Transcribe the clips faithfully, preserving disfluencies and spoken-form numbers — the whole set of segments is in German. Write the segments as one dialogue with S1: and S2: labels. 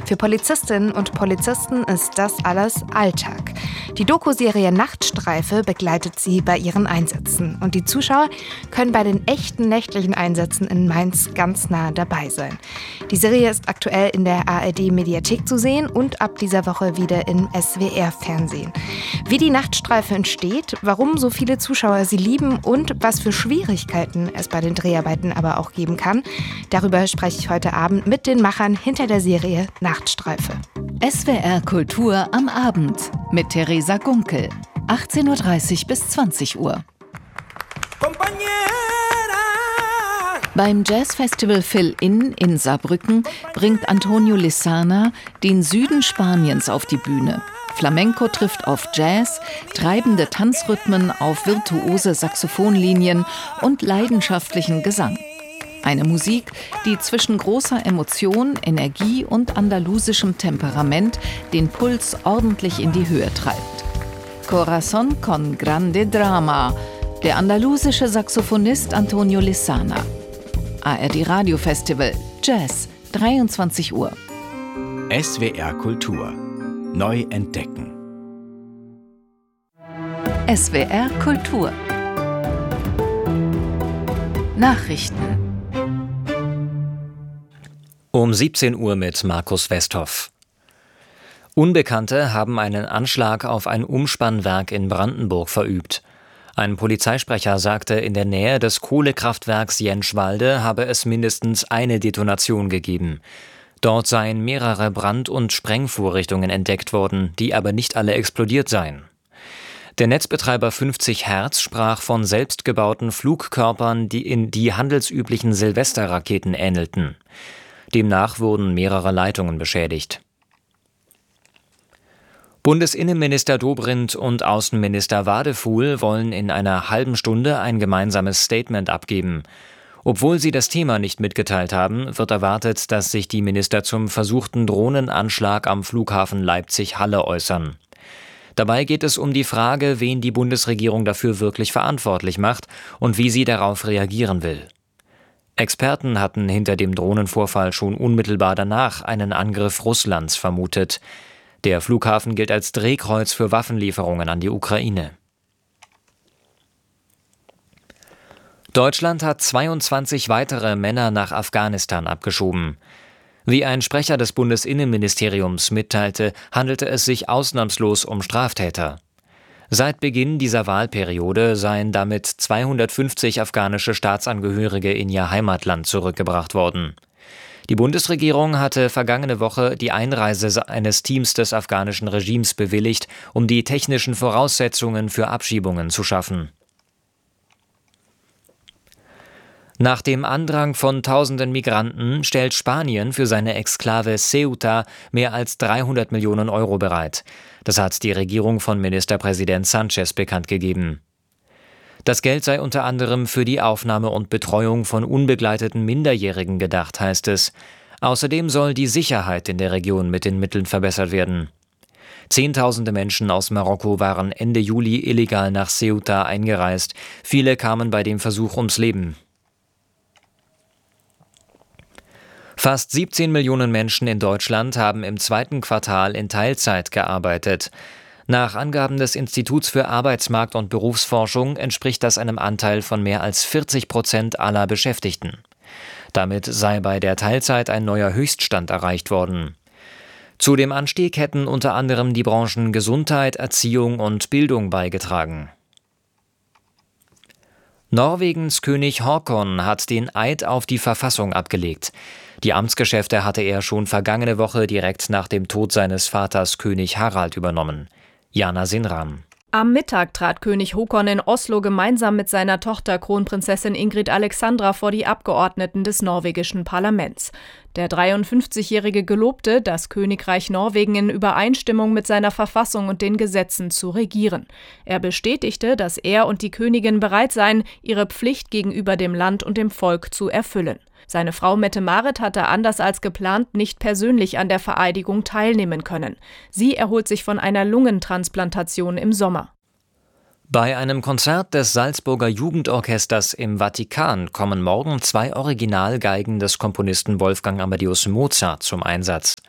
S1: Für Polizistinnen und Polizisten ist das alles Alltag. Die Doku-Serie Nachtstreife begleitet sie bei ihren Einsätzen. Und die Zuschauer können bei den echten nächtlichen Einsätzen in Mainz ganz nah dabei sein. Die Serie ist aktuell in der A R D-Mediathek zu sehen und ab dieser Woche wieder im S W R-Fernsehen. Wie die Nachtstreife entsteht, warum so viele Zuschauer sie lieben und was für Schwierigkeiten es bei den Dreharbeiten aber auch geben kann, darüber spreche ich heute Abend mit den Machern hinter der Serie Nachtstreife.
S2: S W R Kultur am Abend mit Theresa Gunkel, achtzehn Uhr dreißig bis zwanzig Uhr. Beim Jazzfestival Fill-In in Saarbrücken bringt Antonio Lissana den Süden Spaniens auf die Bühne. Flamenco trifft auf Jazz, treibende Tanzrhythmen auf virtuose Saxophonlinien und leidenschaftlichen Gesang. Eine Musik, die zwischen großer Emotion, Energie und andalusischem Temperament den Puls ordentlich in die Höhe treibt. Corazón con grande drama, der andalusische Saxophonist Antonio Lissana. A R D Radiofestival Jazz, dreiundzwanzig Uhr.
S3: S W R Kultur. Neu entdecken.
S2: S W R Kultur. Nachrichten.
S4: Um siebzehn Uhr mit Markus Westhoff. Unbekannte haben einen Anschlag auf ein Umspannwerk in Brandenburg verübt. Ein Polizeisprecher sagte, in der Nähe des Kohlekraftwerks Jenschwalde habe es mindestens eine Detonation gegeben. Dort seien mehrere Brand- und Sprengvorrichtungen entdeckt worden, die aber nicht alle explodiert seien. Der Netzbetreiber fünfzig Hertz sprach von selbstgebauten Flugkörpern, die in die handelsüblichen Silvesterraketen ähnelten. Demnach wurden mehrere Leitungen beschädigt. Bundesinnenminister Dobrindt und Außenminister Wadefuhl wollen in einer halben Stunde ein gemeinsames Statement abgeben. Obwohl sie das Thema nicht mitgeteilt haben, wird erwartet, dass sich die Minister zum versuchten Drohnenanschlag am Flughafen Leipzig-Halle äußern. Dabei geht es um die Frage, wen die Bundesregierung dafür wirklich verantwortlich macht und wie sie darauf reagieren will. Experten hatten hinter dem Drohnenvorfall schon unmittelbar danach einen Angriff Russlands vermutet. Der Flughafen gilt als Drehkreuz für Waffenlieferungen an die Ukraine. Deutschland hat zweiundzwanzig weitere Männer nach Afghanistan abgeschoben. Wie ein Sprecher des Bundesinnenministeriums mitteilte, handelte es sich ausnahmslos um Straftäter. Seit Beginn dieser Wahlperiode seien damit zweihundertfünfzig afghanische Staatsangehörige in ihr Heimatland zurückgebracht worden. Die Bundesregierung hatte vergangene Woche die Einreise eines Teams des afghanischen Regimes bewilligt, um die technischen Voraussetzungen für Abschiebungen zu schaffen. Nach dem Andrang von tausenden Migranten stellt Spanien für seine Exklave Ceuta mehr als dreihundert Millionen Euro bereit. Das hat die Regierung von Ministerpräsident Sánchez bekannt gegeben. Das Geld sei unter anderem für die Aufnahme und Betreuung von unbegleiteten Minderjährigen gedacht, heißt es. Außerdem soll die Sicherheit in der Region mit den Mitteln verbessert werden. Zehntausende Menschen aus Marokko waren Ende Juli illegal nach Ceuta eingereist. Viele kamen bei dem Versuch ums Leben. Fast siebzehn Millionen Menschen in Deutschland haben im zweiten Quartal in Teilzeit gearbeitet. Nach Angaben des Instituts für Arbeitsmarkt- und Berufsforschung entspricht das einem Anteil von mehr als vierzig Prozent aller Beschäftigten. Damit sei bei der Teilzeit ein neuer Höchststand erreicht worden. Zu dem Anstieg hätten unter anderem die Branchen Gesundheit, Erziehung und Bildung beigetragen. Norwegens König Haakon hat den Eid auf die Verfassung abgelegt. Die Amtsgeschäfte hatte er schon vergangene Woche direkt nach dem Tod seines Vaters König Harald übernommen. Jana Sinram.
S5: Am Mittag trat König Håkon in Oslo gemeinsam mit seiner Tochter Kronprinzessin Ingrid Alexandra vor die Abgeordneten des norwegischen Parlaments. Der dreiundfünfzigjährige gelobte, das Königreich Norwegen in Übereinstimmung mit seiner Verfassung und den Gesetzen zu regieren. Er bestätigte, dass er und die Königin bereit seien, ihre Pflicht gegenüber dem Land und dem Volk zu erfüllen. Seine Frau Mette-Marit hatte anders als geplant nicht persönlich an der Vereidigung teilnehmen können. Sie erholt sich von einer Lungentransplantation im Sommer.
S4: Bei einem Konzert des Salzburger Jugendorchesters im Vatikan kommen morgen zwei Originalgeigen des Komponisten Wolfgang Amadeus Mozart zum Einsatz.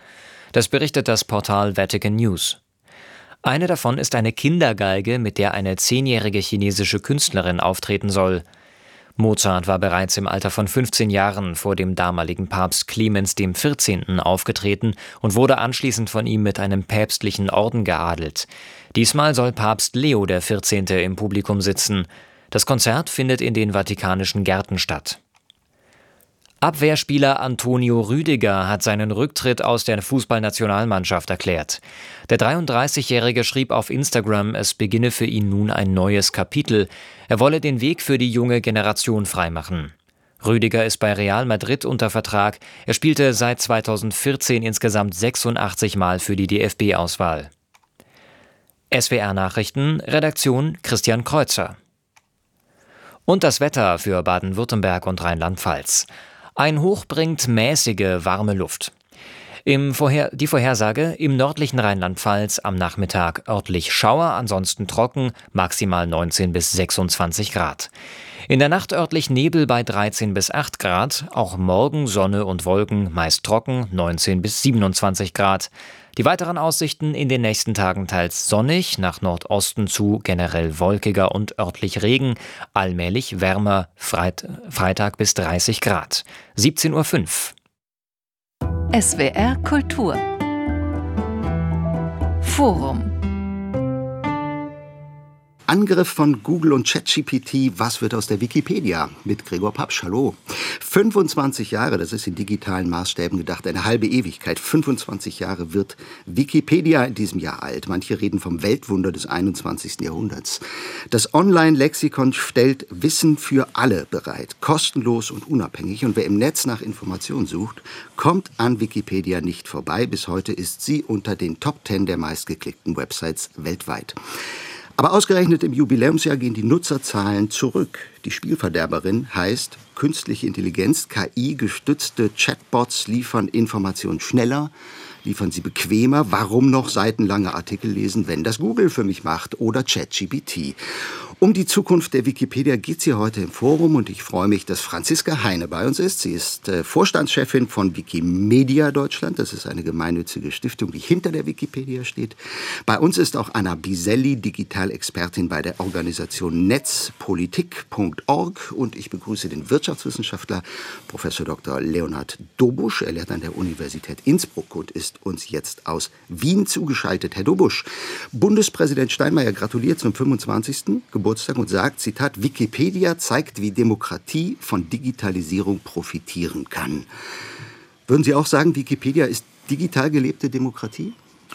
S4: Das berichtet das Portal Vatican News. Eine davon ist eine Kindergeige, mit der eine zehnjährige chinesische Künstlerin auftreten soll. Mozart war bereits im Alter von fünfzehn Jahren vor dem damaligen Papst Clemens der Vierzehnte aufgetreten und wurde anschließend von ihm mit einem päpstlichen Orden geadelt. Diesmal soll Papst Leo der Vierzehnte im Publikum sitzen. Das Konzert findet in den Vatikanischen Gärten statt. Abwehrspieler Antonio Rüdiger hat seinen Rücktritt aus der Fußballnationalmannschaft erklärt. Der dreiunddreißigjährige schrieb auf Instagram, es beginne für ihn nun ein neues Kapitel. Er wolle den Weg für die junge Generation freimachen. Rüdiger ist bei Real Madrid unter Vertrag. Er spielte seit zweitausendvierzehn insgesamt sechsundachtzig Mal für die D F B-Auswahl. S W R-Nachrichten, Redaktion Christian Kreuzer. Und das Wetter für Baden-Württemberg und Rheinland-Pfalz. Ein Hoch bringt mäßige, warme Luft. Im Vorher- die Vorhersage: im nördlichen Rheinland-Pfalz am Nachmittag örtlich Schauer, ansonsten trocken, maximal neunzehn bis sechsundzwanzig Grad. In der Nacht örtlich Nebel bei dreizehn bis acht Grad, auch morgen Sonne und Wolken, meist trocken, neunzehn bis siebenundzwanzig Grad. Die weiteren Aussichten: in den nächsten Tagen teils sonnig, nach Nordosten zu generell wolkiger und örtlich Regen, allmählich wärmer, Freit- Freitag bis dreißig Grad. siebzehn Uhr fünf.
S2: S W R Kultur Forum.
S6: Angriff von Google und ChatGPT, was wird aus der Wikipedia? Mit Gregor Papsch, hallo. fünfundzwanzig Jahre, das ist in digitalen Maßstäben gedacht, eine halbe Ewigkeit. fünfundzwanzig Jahre wird Wikipedia in diesem Jahr alt. Manche reden vom Weltwunder des einundzwanzigsten Jahrhunderts. Das Online-Lexikon stellt Wissen für alle bereit, kostenlos und unabhängig. Und wer im Netz nach Informationen sucht, kommt an Wikipedia nicht vorbei. Bis heute ist sie unter den Top Ten der meistgeklickten Websites weltweit. Aber ausgerechnet im Jubiläumsjahr gehen die Nutzerzahlen zurück. Die Spielverderberin heißt künstliche Intelligenz. K I-gestützte Chatbots liefern Informationen schneller, liefern sie bequemer. Warum noch seitenlange Artikel lesen, wenn das Google für mich macht oder ChatGPT? Um die Zukunft der Wikipedia geht es hier heute im Forum und ich freue mich, dass Franziska Heine bei uns ist. Sie ist äh, Vorstandschefin von Wikimedia Deutschland. Das ist eine gemeinnützige Stiftung, die hinter der Wikipedia steht. Bei uns ist auch Anna Biselli, Digitalexpertin bei der Organisation netzpolitik punkt org und ich begrüße den Wirtschaftswissenschaftler Professor Doktor Leonhard Dobusch. Er lehrt an der Universität Innsbruck und ist uns jetzt aus Wien zugeschaltet. Herr Dobusch, Bundespräsident Steinmeier gratuliert zum fünfundzwanzigsten Geburtstag und sagt, Zitat, Wikipedia zeigt, wie Demokratie von Digitalisierung profitieren kann. Würden Sie auch sagen, Wikipedia ist digital gelebte Demokratie?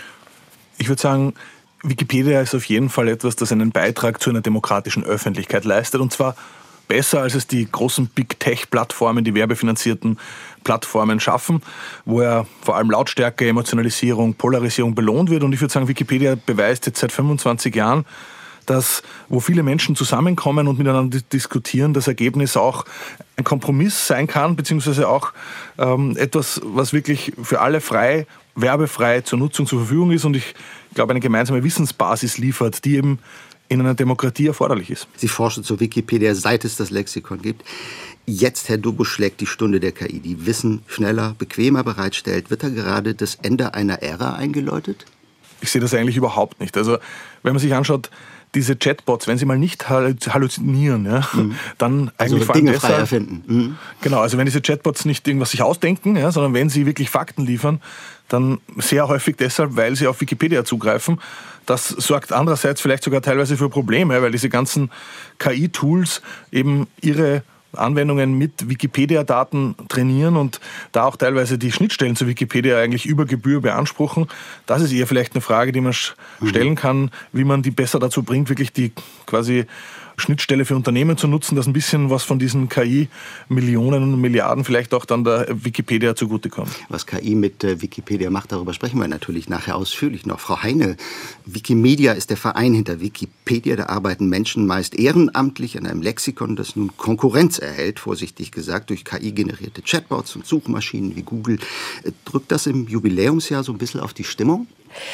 S7: Ich würde sagen, Wikipedia ist auf jeden Fall etwas, das einen Beitrag zu einer demokratischen Öffentlichkeit leistet. Und zwar besser, als es die großen Big-Tech-Plattformen, die werbefinanzierten Plattformen schaffen, wo ja vor allem Lautstärke, Emotionalisierung, Polarisierung belohnt wird. Und ich würde sagen, Wikipedia beweist jetzt seit fünfundzwanzig Jahren, dass, wo viele Menschen zusammenkommen und miteinander diskutieren, das Ergebnis auch ein Kompromiss sein kann, beziehungsweise auch ähm, etwas, was wirklich für alle frei, werbefrei zur Nutzung zur Verfügung ist und ich glaube, eine gemeinsame Wissensbasis liefert, die eben in einer Demokratie erforderlich ist.
S6: Sie forschen zu Wikipedia, seit es das Lexikon gibt. Jetzt, Herr Dobusch, schlägt die Stunde der K I, die Wissen schneller, bequemer bereitstellt. Wird da gerade das Ende einer Ära eingeläutet?
S7: Ich sehe das eigentlich überhaupt nicht. Also, wenn man sich anschaut, diese Chatbots, wenn sie mal nicht halluzinieren, ja, mhm. dann
S6: also
S7: eigentlich vor
S6: allem
S7: allem
S6: Dinge frei erfinden. Mhm.
S7: Genau, also wenn diese Chatbots nicht irgendwas sich ausdenken, ja, sondern wenn sie wirklich Fakten liefern, dann sehr häufig deshalb, weil sie auf Wikipedia zugreifen. Das sorgt andererseits vielleicht sogar teilweise für Probleme, weil diese ganzen K I-Tools eben ihre Anwendungen mit Wikipedia-Daten trainieren und da auch teilweise die Schnittstellen zu Wikipedia eigentlich über Gebühr beanspruchen. Das ist eher vielleicht eine Frage, die man stellen kann, wie man die besser dazu bringt, wirklich die quasi Schnittstelle für Unternehmen zu nutzen, dass ein bisschen was von diesen K I-Millionen und Milliarden vielleicht auch dann der Wikipedia zugutekommt.
S6: Was K I mit äh, Wikipedia macht, darüber sprechen wir natürlich nachher ausführlich noch. Frau Heine, Wikimedia ist der Verein hinter Wikipedia. Da arbeiten Menschen meist ehrenamtlich an einem Lexikon, das nun Konkurrenz erhält, vorsichtig gesagt, durch K I-generierte Chatbots und Suchmaschinen wie Google. Äh, drückt das im Jubiläumsjahr so ein bisschen auf die Stimmung?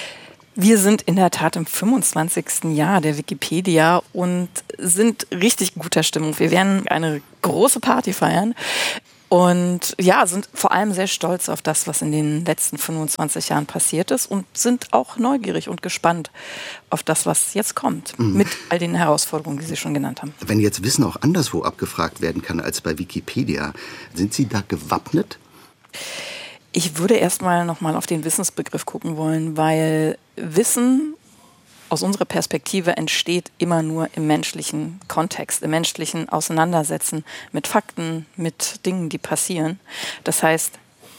S8: Wir sind in der Tat im fünfundzwanzigsten Jahr der Wikipedia und sind richtig guter Stimmung. Wir werden eine große Party feiern. Und ja, sind vor allem sehr stolz auf das, was in den letzten fünfundzwanzig Jahren passiert ist und sind auch neugierig und gespannt auf das, was jetzt kommt, mhm. mit all den Herausforderungen, die Sie schon genannt haben.
S6: Wenn jetzt Wissen auch anderswo abgefragt werden kann als bei Wikipedia, sind Sie da gewappnet?
S8: Ich würde erst mal noch mal auf den Wissensbegriff gucken wollen, weil Wissen aus unserer Perspektive entsteht immer nur im menschlichen Kontext, im menschlichen Auseinandersetzen mit Fakten, mit Dingen, die passieren. Das heißt,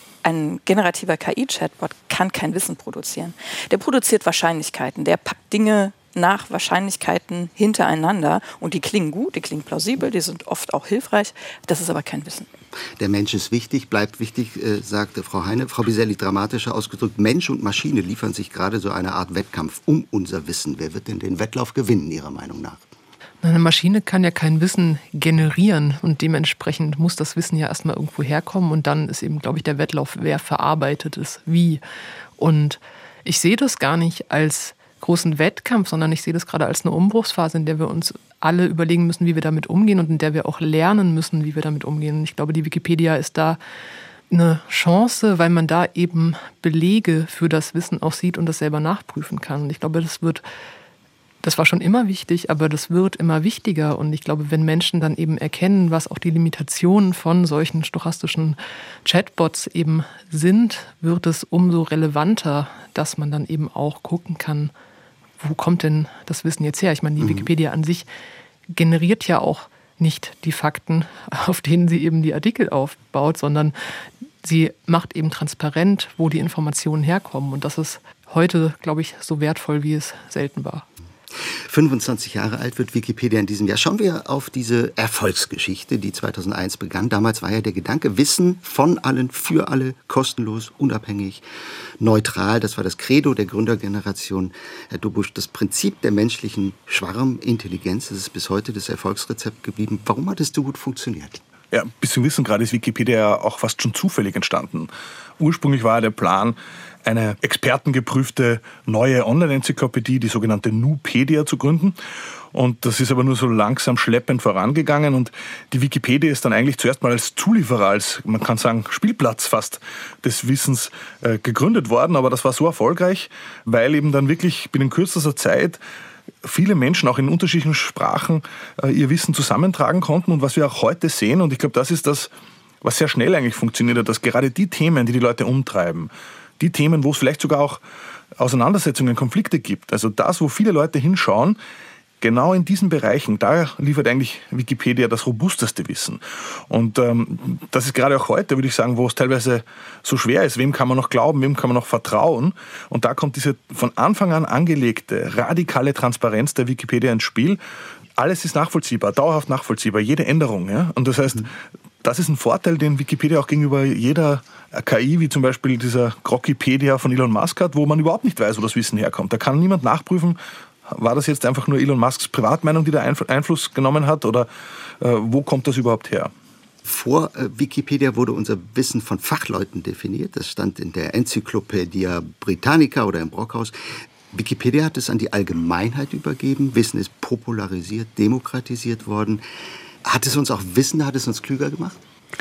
S8: ein generativer K I-Chatbot kann kein Wissen produzieren. Der produziert Wahrscheinlichkeiten, der packt Dinge nach Wahrscheinlichkeiten hintereinander und die klingen gut, die klingen plausibel, die sind oft auch hilfreich. Das ist aber kein Wissen.
S6: Der Mensch ist wichtig, bleibt wichtig, äh, sagte Frau Heine. Frau Biselli, dramatischer ausgedrückt, Mensch und Maschine liefern sich gerade so eine Art Wettkampf um unser Wissen. Wer wird denn den Wettlauf gewinnen, Ihrer Meinung nach?
S9: Eine Maschine kann ja kein Wissen generieren und dementsprechend muss das Wissen ja erstmal irgendwo herkommen und dann ist eben, glaube ich, der Wettlauf, wer verarbeitet es, wie. Und ich sehe das gar nicht als großen Wettkampf, sondern ich sehe das gerade als eine Umbruchsphase, in der wir uns alle überlegen müssen, wie wir damit umgehen und in der wir auch lernen müssen, wie wir damit umgehen. Und ich glaube, die Wikipedia ist da eine Chance, weil man da eben Belege für das Wissen auch sieht und das selber nachprüfen kann. Und ich glaube, das wird, das war schon immer wichtig, aber das wird immer wichtiger. Und ich glaube, wenn Menschen dann eben erkennen, was auch die Limitationen von solchen stochastischen Chatbots eben sind, wird es umso relevanter, dass man dann eben auch gucken kann, wo kommt denn das Wissen jetzt her? Ich meine, die mhm. Wikipedia an sich generiert ja auch nicht die Fakten, auf denen sie eben die Artikel aufbaut, sondern sie macht eben transparent, wo die Informationen herkommen. Und das ist heute, glaube ich, so wertvoll, wie es selten war.
S6: fünfundzwanzig Jahre alt wird Wikipedia in diesem Jahr. Schauen wir auf diese Erfolgsgeschichte, die zweitausendeins begann. Damals war ja der Gedanke, Wissen von allen, für alle, kostenlos, unabhängig, neutral. Das war das Credo der Gründergeneration. Herr Dobusch, das Prinzip der menschlichen Schwarmintelligenz, das ist bis heute das Erfolgsrezept geblieben. Warum hat es so gut funktioniert?
S7: Ja, bis zum Wissen gerade ist Wikipedia auch fast schon zufällig entstanden. Ursprünglich war der Plan, eine expertengeprüfte neue Online-Enzyklopädie, die sogenannte Nupedia, zu gründen. Und das ist aber nur so langsam schleppend vorangegangen. Und die Wikipedia ist dann eigentlich zuerst mal als Zulieferer, als, man kann sagen, Spielplatz fast des Wissens äh, gegründet worden. Aber das war so erfolgreich, weil eben dann wirklich binnen kürzester Zeit viele Menschen auch in unterschiedlichen Sprachen äh, ihr Wissen zusammentragen konnten. Und was wir auch heute sehen, und ich glaube, das ist das, was sehr schnell eigentlich funktioniert hat, dass gerade die Themen, die die Leute umtreiben, die Themen, wo es vielleicht sogar auch Auseinandersetzungen, Konflikte gibt, also das, wo viele Leute hinschauen, genau in diesen Bereichen, da liefert eigentlich Wikipedia das robusteste Wissen. Und ähm, das ist gerade auch heute, würde ich sagen, wo es teilweise so schwer ist, wem kann man noch glauben, wem kann man noch vertrauen. Und da kommt diese von Anfang an angelegte, radikale Transparenz der Wikipedia ins Spiel. Alles ist nachvollziehbar, dauerhaft nachvollziehbar, jede Änderung. Ja? Und das heißt, mhm. das ist ein Vorteil, den Wikipedia auch gegenüber jeder K I, wie zum Beispiel dieser Grokkipedia von Elon Musk hat, wo man überhaupt nicht weiß, wo das Wissen herkommt. Da kann niemand nachprüfen, war das jetzt einfach nur Elon Musks Privatmeinung, die da Einfluss genommen hat, oder äh, wo kommt das überhaupt her?
S6: Vor äh, Wikipedia wurde unser Wissen von Fachleuten definiert. Das stand in der Enzyklopädia Britannica oder im Brockhaus. Wikipedia hat es an die Allgemeinheit übergeben. Wissen ist popularisiert, demokratisiert worden. Hat es uns auch Wissen, hat es uns klüger gemacht?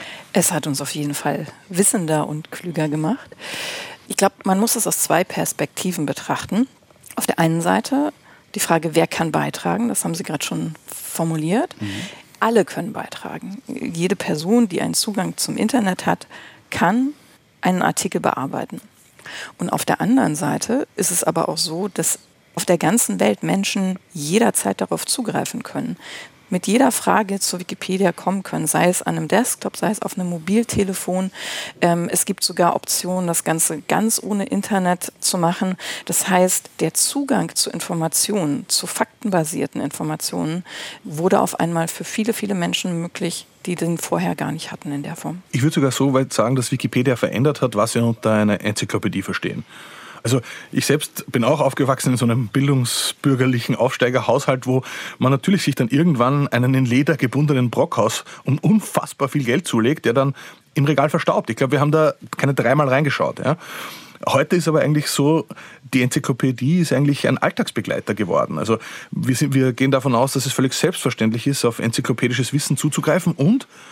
S8: Es hat uns auf jeden Fall wissender und klüger gemacht. Ich glaube, man muss es aus zwei Perspektiven betrachten. Auf der einen Seite die Frage, wer kann beitragen? Das haben Sie gerade schon formuliert. Mhm. Alle können beitragen. Jede Person, die einen Zugang zum Internet hat, kann einen Artikel bearbeiten. Und auf der anderen Seite ist es aber auch so, dass auf der ganzen Welt Menschen jederzeit darauf zugreifen können. Mit jeder Frage zur Wikipedia kommen können, sei es an einem Desktop, sei es auf einem Mobiltelefon. Ähm, es gibt sogar Optionen, das Ganze ganz ohne Internet zu machen. Das heißt, der Zugang zu Informationen, zu faktenbasierten Informationen, wurde auf einmal für viele, viele Menschen möglich, die den vorher gar nicht hatten in der Form.
S7: Ich würde sogar so weit sagen, dass Wikipedia verändert hat, was wir unter einer Enzyklopädie verstehen. Also ich selbst bin auch aufgewachsen in so einem bildungsbürgerlichen Aufsteigerhaushalt, wo man natürlich sich dann irgendwann einen in Leder gebundenen Brockhaus um unfassbar viel Geld zulegt, der dann im Regal verstaubt. Ich glaube, wir haben da keine dreimal reingeschaut. Ja. Heute ist aber eigentlich so, die Enzyklopädie ist eigentlich ein Alltagsbegleiter geworden. Also wir, sind, wir gehen davon aus, dass es völlig selbstverständlich ist, auf enzyklopädisches Wissen zuzugreifen und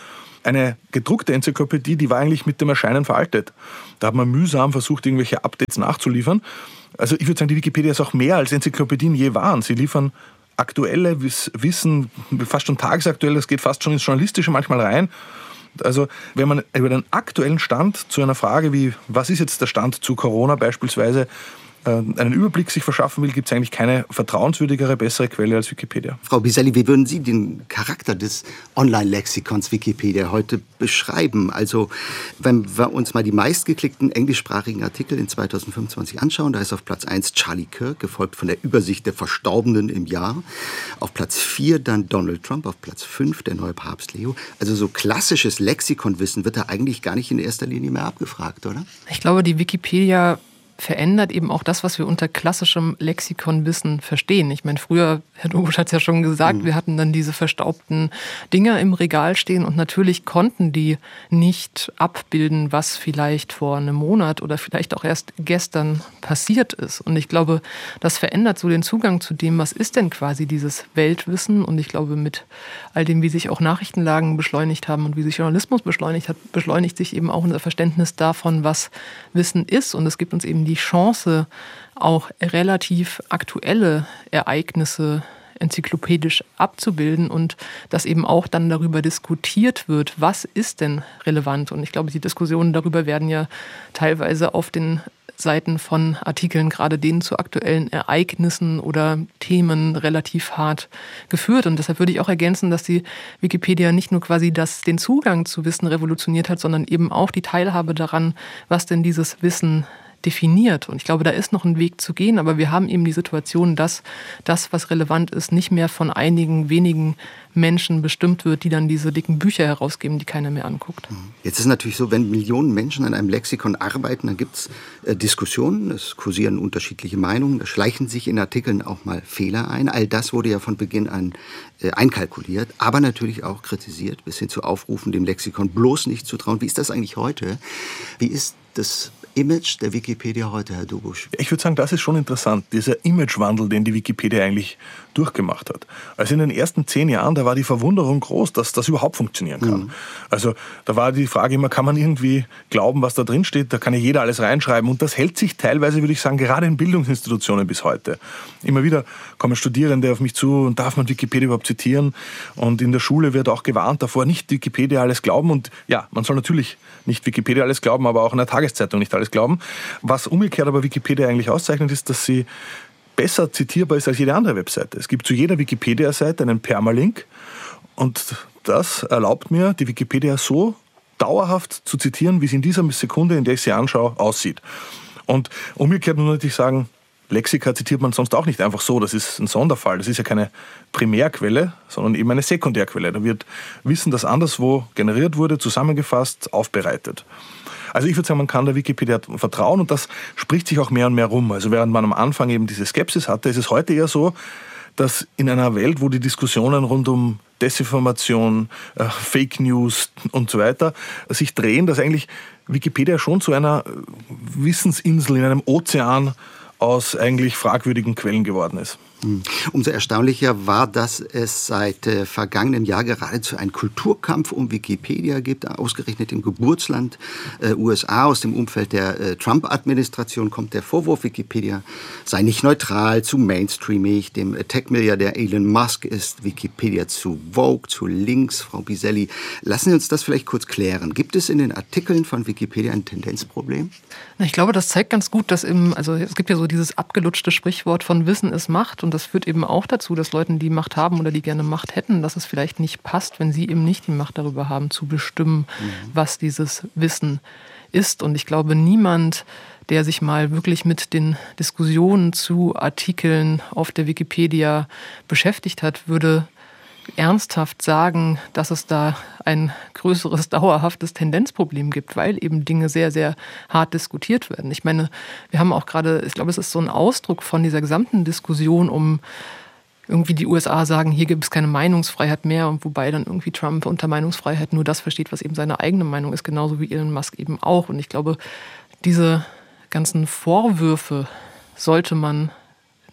S7: eine gedruckte Enzyklopädie, die war eigentlich mit dem Erscheinen veraltet. Da hat man mühsam versucht, irgendwelche Updates nachzuliefern. Also ich würde sagen, die Wikipedia ist auch mehr als Enzyklopädien je waren. Sie liefern aktuelle Wissen, fast schon tagesaktuell, das geht fast schon ins Journalistische manchmal rein. Also wenn man über den aktuellen Stand zu einer Frage wie, was ist jetzt der Stand zu Corona beispielsweise, einen Überblick sich verschaffen will, gibt es eigentlich keine vertrauenswürdigere, bessere Quelle als Wikipedia.
S6: Frau Biselli, wie würden Sie den Charakter des Online-Lexikons Wikipedia heute beschreiben? Also wenn wir uns mal die meistgeklickten englischsprachigen Artikel in zweitausendfünfundzwanzig anschauen, da ist auf Platz eins Charlie Kirk, gefolgt von der Übersicht der Verstorbenen im Jahr. Auf Platz vier dann Donald Trump, auf Platz fünf der neue Papst Leo. Also so klassisches Lexikonwissen wird da eigentlich gar nicht in erster Linie mehr abgefragt, oder?
S9: Ich glaube, die Wikipedia verändert eben auch das, was wir unter klassischem Lexikonwissen verstehen. Ich meine, früher, Herr Dobusch hat es ja schon gesagt, mhm. wir hatten dann diese verstaubten Dinger im Regal stehen und natürlich konnten die nicht abbilden, was vielleicht vor einem Monat oder vielleicht auch erst gestern passiert ist. Und ich glaube, das verändert so den Zugang zu dem, was ist denn quasi dieses Weltwissen. Und ich glaube, mit all dem, wie sich auch Nachrichtenlagen beschleunigt haben und wie sich Journalismus beschleunigt hat, beschleunigt sich eben auch unser Verständnis davon, was Wissen ist. Und es gibt uns eben die Chance, auch relativ aktuelle Ereignisse enzyklopädisch abzubilden und dass eben auch dann darüber diskutiert wird, was ist denn relevant. Und ich glaube, die Diskussionen darüber werden ja teilweise auf den Seiten von Artikeln, gerade denen zu aktuellen Ereignissen oder Themen, relativ hart geführt. Und deshalb würde ich auch ergänzen, dass die Wikipedia nicht nur quasi das, den Zugang zu Wissen revolutioniert hat, sondern eben auch die Teilhabe daran, was denn dieses Wissen definiert. Und ich glaube, da ist noch ein Weg zu gehen, aber wir haben eben die Situation, dass das, was relevant ist, nicht mehr von einigen wenigen Menschen bestimmt wird, die dann diese dicken Bücher herausgeben, die keiner mehr anguckt.
S6: Jetzt ist es natürlich so, wenn Millionen Menschen an einem Lexikon arbeiten, dann gibt es äh, Diskussionen, es kursieren unterschiedliche Meinungen, da schleichen sich in Artikeln auch mal Fehler ein. All das wurde ja von Beginn an äh, einkalkuliert, aber natürlich auch kritisiert, bis hin zu Aufrufen, dem Lexikon bloß nicht zu trauen. Wie ist das eigentlich heute? Wie ist das Image der Wikipedia heute, Herr Dobusch?
S7: Ich würde sagen, das ist schon interessant, dieser Imagewandel, den die Wikipedia eigentlich durchgemacht hat. Also in den ersten zehn Jahren, da war die Verwunderung groß, dass das überhaupt funktionieren kann. Mhm. Also da war die Frage immer, kann man irgendwie glauben, was da drin steht? Da kann ja jeder alles reinschreiben. Und das hält sich teilweise, würde ich sagen, gerade in Bildungsinstitutionen bis heute. Immer wieder kommen Studierende auf mich zu und darf man Wikipedia überhaupt zitieren? Und in der Schule wird auch gewarnt davor, nicht Wikipedia alles glauben. Und ja, man soll natürlich nicht Wikipedia alles glauben, aber auch in der Tageszeitung nicht alles glauben. Was umgekehrt aber Wikipedia eigentlich auszeichnet, ist, dass sie besser zitierbar ist als jede andere Webseite. Es gibt zu jeder Wikipedia-Seite einen Permalink und das erlaubt mir, die Wikipedia so dauerhaft zu zitieren, wie sie in dieser Sekunde, in der ich sie anschaue, aussieht. Und umgekehrt muss man natürlich sagen, Lexika zitiert man sonst auch nicht einfach so, das ist ein Sonderfall. Das ist ja keine Primärquelle, sondern eben eine Sekundärquelle. Da wird Wissen, das anderswo generiert wurde, zusammengefasst, aufbereitet. Also ich würde sagen, man kann der Wikipedia vertrauen und das spricht sich auch mehr und mehr rum. Also während man am Anfang eben diese Skepsis hatte, ist es heute eher so, dass in einer Welt, wo die Diskussionen rund um Desinformation, äh, Fake News und so weiter sich drehen, dass eigentlich Wikipedia schon zu einer Wissensinsel in einem Ozean aus eigentlich fragwürdigen Quellen geworden ist.
S6: Umso erstaunlicher war, dass es seit äh, vergangenem Jahr geradezu einen Kulturkampf um Wikipedia gibt. Ausgerechnet im Geburtsland äh, U S A, aus dem Umfeld der äh, Trump-Administration kommt der Vorwurf, Wikipedia sei nicht neutral, zu mainstreamig. Dem äh, Tech-Milliardär Elon Musk ist Wikipedia zu vogue, zu links. Frau Biselli, lassen Sie uns das vielleicht kurz klären. Gibt es in den Artikeln von Wikipedia ein Tendenzproblem?
S9: Ich glaube, das zeigt ganz gut, dass im, also es gibt ja so dieses abgelutschte Sprichwort von Wissen ist Macht. Und das führt eben auch dazu, dass Leuten, die Macht haben oder die gerne Macht hätten, dass es vielleicht nicht passt, wenn sie eben nicht die Macht darüber haben, zu bestimmen, mhm. was dieses Wissen ist. Und ich glaube, niemand, der sich mal wirklich mit den Diskussionen zu Artikeln auf der Wikipedia beschäftigt hat, würde ernsthaft sagen, dass es da ein größeres, dauerhaftes Tendenzproblem gibt, weil eben Dinge sehr, sehr hart diskutiert werden. Ich meine, wir haben auch gerade, ich glaube, es ist so ein Ausdruck von dieser gesamten Diskussion um irgendwie die U S A sagen, hier gibt es keine Meinungsfreiheit mehr, und wobei dann irgendwie Trump unter Meinungsfreiheit nur das versteht, was eben seine eigene Meinung ist, genauso wie Elon Musk eben auch. Und ich glaube, diese ganzen Vorwürfe sollte man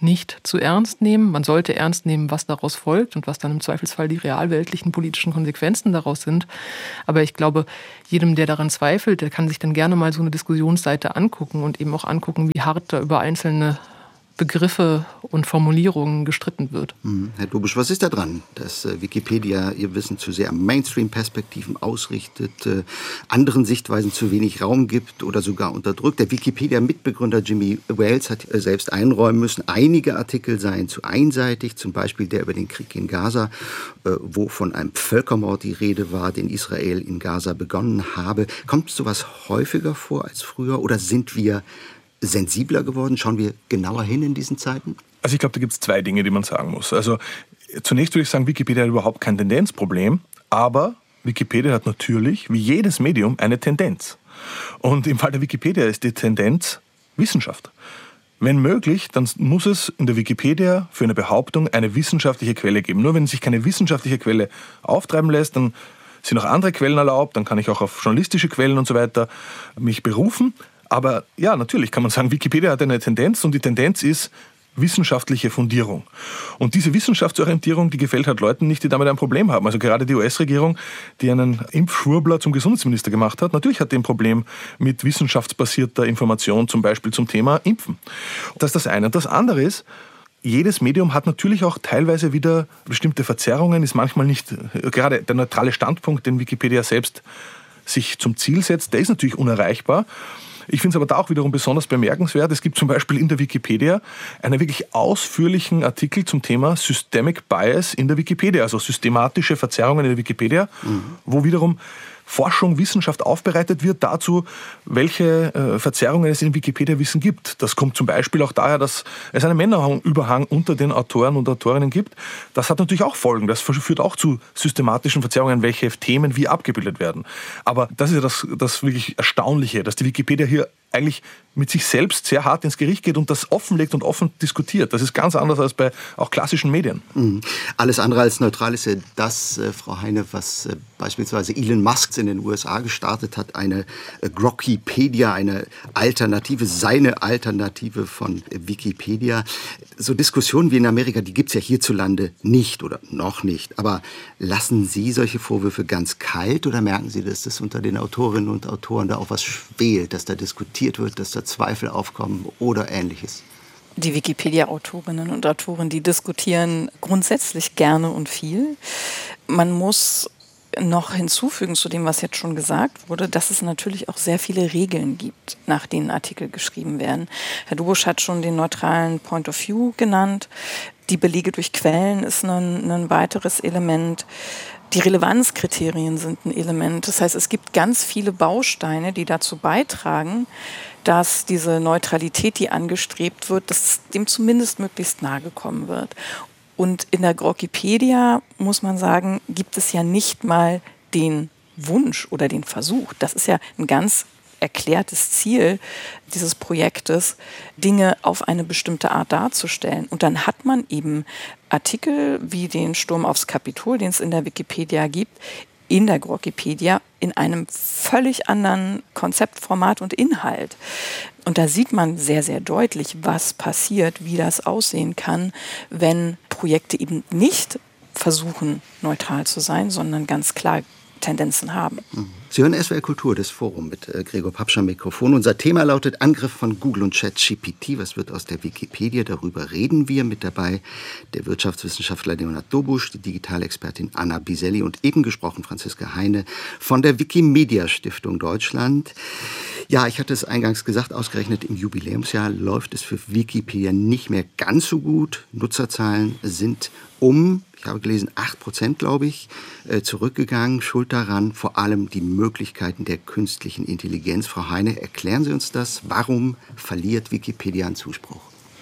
S9: nicht zu ernst nehmen. Man sollte ernst nehmen, was daraus folgt und was dann im Zweifelsfall die realweltlichen politischen Konsequenzen daraus sind. Aber ich glaube, jedem, der daran zweifelt, der kann sich dann gerne mal so eine Diskussionsseite angucken und eben auch angucken, wie hart da über einzelne Begriffe und Formulierungen gestritten wird.
S6: Hm. Herr Dobusch, was ist da dran, dass äh, Wikipedia ihr Wissen zu sehr an Mainstream-Perspektiven ausrichtet, äh, anderen Sichtweisen zu wenig Raum gibt oder sogar unterdrückt? Der Wikipedia-Mitbegründer Jimmy Wales hat äh, selbst einräumen müssen, einige Artikel seien zu einseitig, zum Beispiel der über den Krieg in Gaza, äh, wo von einem Völkermord die Rede war, den Israel in Gaza begonnen habe. Kommt sowas häufiger vor als früher oder sind wir sensibler geworden? Schauen wir genauer hin in diesen Zeiten?
S7: Also ich glaube, da gibt es zwei Dinge, die man sagen muss. Also zunächst würde ich sagen, Wikipedia hat überhaupt kein Tendenzproblem, aber Wikipedia hat natürlich, wie jedes Medium, eine Tendenz. Und im Fall der Wikipedia ist die Tendenz Wissenschaft. Wenn möglich, dann muss es in der Wikipedia für eine Behauptung eine wissenschaftliche Quelle geben. Nur wenn sich keine wissenschaftliche Quelle auftreiben lässt, dann sind auch andere Quellen erlaubt, dann kann ich auch auf journalistische Quellen und so weiter mich berufen. Aber ja, natürlich kann man sagen, Wikipedia hat eine Tendenz und die Tendenz ist wissenschaftliche Fundierung. Und diese Wissenschaftsorientierung, die gefällt halt Leuten nicht, die damit ein Problem haben. Also gerade die U S-Regierung, die einen Impfschwurbler zum Gesundheitsminister gemacht hat, natürlich hat die ein Problem mit wissenschaftsbasierter Information, zum Beispiel zum Thema Impfen. Das ist das eine. Und das andere ist, jedes Medium hat natürlich auch teilweise wieder bestimmte Verzerrungen, ist manchmal nicht, gerade der neutrale Standpunkt, den Wikipedia selbst sich zum Ziel setzt, der ist natürlich unerreichbar. Ich finde es aber da auch wiederum besonders bemerkenswert. Es gibt zum Beispiel in der Wikipedia einen wirklich ausführlichen Artikel zum Thema Systemic Bias in der Wikipedia, also systematische Verzerrungen in der Wikipedia, mhm. wo wiederum Forschung, Wissenschaft aufbereitet wird dazu, welche äh, Verzerrungen es in Wikipedia-Wissen gibt. Das kommt zum Beispiel auch daher, dass es einen Männerüberhang unter den Autoren und Autorinnen gibt. Das hat natürlich auch Folgen. Das führt auch zu systematischen Verzerrungen, welche Themen wie abgebildet werden. Aber das ist ja das, das wirklich Erstaunliche, dass die Wikipedia hier eigentlich mit sich selbst sehr hart ins Gericht geht und das offenlegt und offen diskutiert. Das ist ganz anders als bei auch klassischen Medien.
S6: Mhm. Alles andere als neutral ist ja das, äh, Frau Heine, was äh, beispielsweise Elon Musk in den U S A gestartet hat, eine äh, Grokkipedia, eine Alternative, seine Alternative von äh, Wikipedia. So Diskussionen wie in Amerika, die gibt es ja hierzulande nicht oder noch nicht. Aber lassen Sie solche Vorwürfe ganz kalt oder merken Sie, dass das unter den Autorinnen und Autoren da auch was schwelt, dass da diskutiert wird, dass da Zweifel aufkommen oder Ähnliches?
S8: Die Wikipedia-Autorinnen und Autoren, die diskutieren grundsätzlich gerne und viel. Man muss noch hinzufügen zu dem, was jetzt schon gesagt wurde, dass es natürlich auch sehr viele Regeln gibt, nach denen Artikel geschrieben werden. Herr Dobusch hat schon den neutralen Point of View genannt. Die Belege durch Quellen ist ein, ein weiteres Element. Die Relevanzkriterien sind ein Element. Das heißt, es gibt ganz viele Bausteine, die dazu beitragen, dass diese Neutralität, die angestrebt wird, dass dem zumindest möglichst nahe gekommen wird. Und in der Grokkipedia, muss man sagen, gibt es ja nicht mal den Wunsch oder den Versuch. Das ist ja ein ganz erklärtes Ziel dieses Projektes, Dinge auf eine bestimmte Art darzustellen. Und dann hat man eben Artikel wie den Sturm aufs Kapitol, den es in der Wikipedia gibt, in der Grokkipedia in einem völlig anderen Konzept, Format und Inhalt. Und da sieht man sehr, sehr deutlich, was passiert, wie das aussehen kann, wenn Projekte eben nicht versuchen, neutral zu sein, sondern ganz klar Tendenzen haben.
S6: Sie hören S W R Kultur, das Forum mit äh, Gregor Papsch am Mikrofon. Unser Thema lautet Angriff von Google und ChatGPT. Was wird aus der Wikipedia? Darüber reden wir. Mit dabei der Wirtschaftswissenschaftler Leonhard Dobusch, die Digitalexpertin Anna Biselli und eben gesprochen Franziska Heine von der Wikimedia Stiftung Deutschland. Ja, ich hatte es eingangs gesagt, ausgerechnet im Jubiläumsjahr läuft es für Wikipedia nicht mehr ganz so gut. Nutzerzahlen sind um, ich habe gelesen, acht Prozent, glaube ich, zurückgegangen. Schuld daran vor allem die Möglichkeiten der künstlichen Intelligenz. Frau Heine, erklären Sie uns das. Warum verliert Wikipedia an Zuspruch?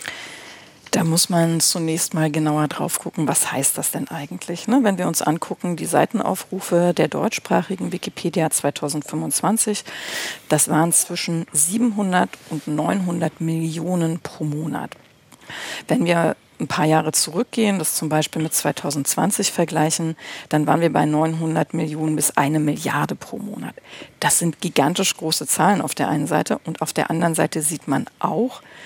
S8: Da muss man zunächst mal genauer drauf gucken, was heißt das denn eigentlich? Ne? Wenn wir uns angucken, die Seitenaufrufe der deutschsprachigen Wikipedia zweitausendfünfundzwanzig, das waren zwischen siebenhundert und neunhundert Millionen pro Monat. Wenn wir ein paar Jahre zurückgehen, das zum Beispiel mit zweitausendzwanzig vergleichen, dann waren wir bei neunhundert Millionen bis eine Milliarde pro Monat. Das sind gigantisch große Zahlen auf der einen Seite und auf der anderen Seite sieht man auch,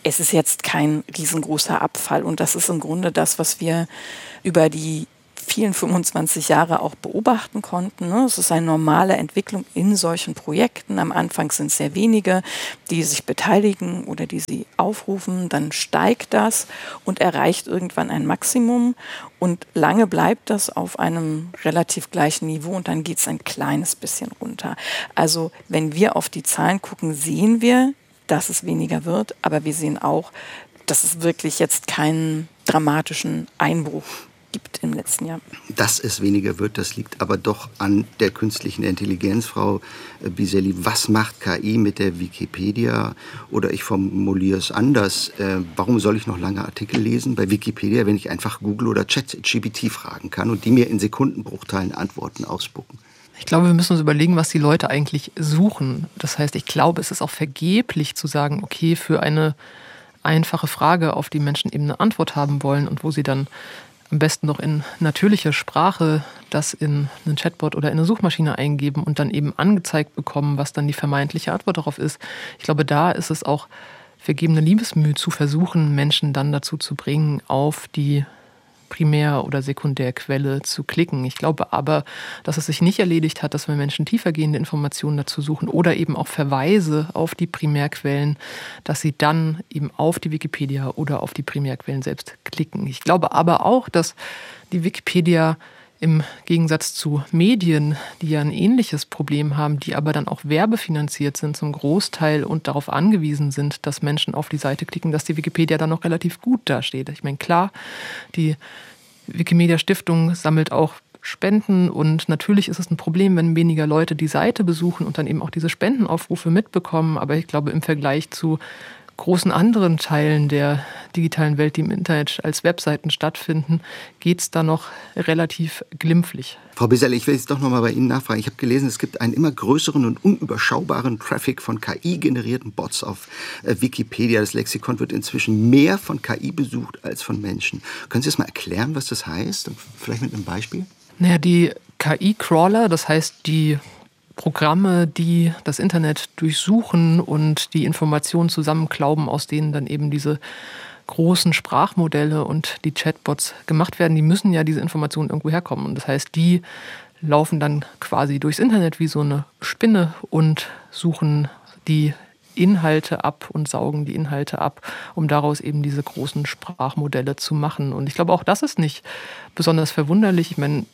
S8: es ist jetzt kein riesengroßer Abfall. Und das ist im Grunde das, was wir über die vielen fünfundzwanzig Jahre auch beobachten konnten. Es ist eine normale Entwicklung in solchen Projekten. Am Anfang sind es sehr wenige, die sich beteiligen oder die sie aufrufen. Dann steigt das und erreicht irgendwann ein Maximum. Und lange bleibt das auf einem relativ gleichen Niveau und dann geht es ein kleines bisschen runter. Also wenn wir auf die Zahlen gucken, sehen wir, dass es weniger wird. Aber wir sehen auch, dass es wirklich jetzt keinen dramatischen Einbruch gibt im letzten Jahr.
S6: Dass es weniger wird, das liegt aber doch an der künstlichen Intelligenz. Frau Biselli, was macht K I mit der Wikipedia? Oder ich formuliere es anders. Äh, warum soll ich noch lange Artikel lesen bei Wikipedia, wenn ich einfach Google oder ChatGPT fragen kann und die mir in Sekundenbruchteilen Antworten ausspucken?
S9: Ich glaube, wir müssen uns überlegen, was die Leute eigentlich suchen. Das heißt, ich glaube, es ist auch vergeblich zu sagen, okay, für eine einfache Frage, auf die Menschen eben eine Antwort haben wollen und wo sie dann am besten noch in natürlicher Sprache das in einen Chatbot oder in eine Suchmaschine eingeben und dann eben angezeigt bekommen, was dann die vermeintliche Antwort darauf ist. Ich glaube, da ist es auch vergebene Liebesmühe zu versuchen, Menschen dann dazu zu bringen, auf die Primär- oder Sekundärquelle zu klicken. Ich glaube aber, dass es sich nicht erledigt hat, dass wir Menschen tiefergehende Informationen dazu suchen oder eben auch Verweise auf die Primärquellen, dass sie dann eben auf die Wikipedia oder auf die Primärquellen selbst klicken. Ich glaube aber auch, dass die Wikipedia im Gegensatz zu Medien, die ja ein ähnliches Problem haben, die aber dann auch werbefinanziert sind zum Großteil und darauf angewiesen sind, dass Menschen auf die Seite klicken, dass die Wikipedia dann noch relativ gut dasteht. Ich meine, klar, die Wikimedia-Stiftung sammelt auch Spenden und natürlich ist es ein Problem, wenn weniger Leute die Seite besuchen und dann eben auch diese Spendenaufrufe mitbekommen. Aber ich glaube, im Vergleich zu großen anderen Teilen der digitalen Welt, die im Internet als Webseiten stattfinden, geht es da noch relativ glimpflich.
S6: Frau Biselli, ich will jetzt doch noch mal bei Ihnen nachfragen. Ich habe gelesen, es gibt einen immer größeren und unüberschaubaren Traffic von K I-generierten Bots auf äh, Wikipedia. Das Lexikon wird inzwischen mehr von K I besucht als von Menschen. Können Sie das mal erklären, was das heißt? Vielleicht mit einem Beispiel?
S9: Naja, die K I-Crawler, das heißt die Programme, die das Internet durchsuchen und die Informationen zusammenklauben, aus denen dann eben diese großen Sprachmodelle und die Chatbots gemacht werden, die müssen ja diese Informationen irgendwo herkommen. Und das heißt, die laufen dann quasi durchs Internet wie so eine Spinne und suchen die Inhalte ab und saugen die Inhalte ab, um daraus eben diese großen Sprachmodelle zu machen. Und ich glaube, auch das ist nicht besonders verwunderlich. Ich meine,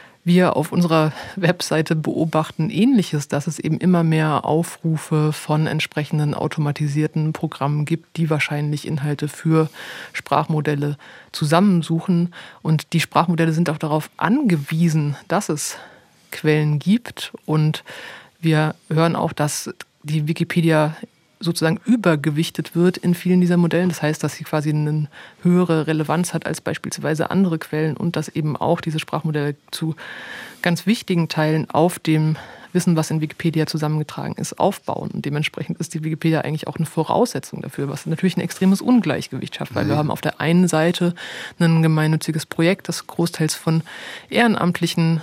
S9: wir auf unserer Webseite beobachten Ähnliches, dass es eben immer mehr Aufrufe von entsprechenden automatisierten Programmen gibt, die wahrscheinlich Inhalte für Sprachmodelle zusammensuchen. Und die Sprachmodelle sind auch darauf angewiesen, dass es Quellen gibt. Und wir hören auch, dass die Wikipedia sozusagen übergewichtet wird in vielen dieser Modellen. Das heißt, dass sie quasi eine höhere Relevanz hat als beispielsweise andere Quellen und dass eben auch diese Sprachmodelle zu ganz wichtigen Teilen auf dem Wissen, was in Wikipedia zusammengetragen ist, aufbauen. Und dementsprechend ist die Wikipedia eigentlich auch eine Voraussetzung dafür, was natürlich ein extremes Ungleichgewicht schafft, weil mhm. wir haben auf der einen Seite ein gemeinnütziges Projekt, das großteils von Ehrenamtlichen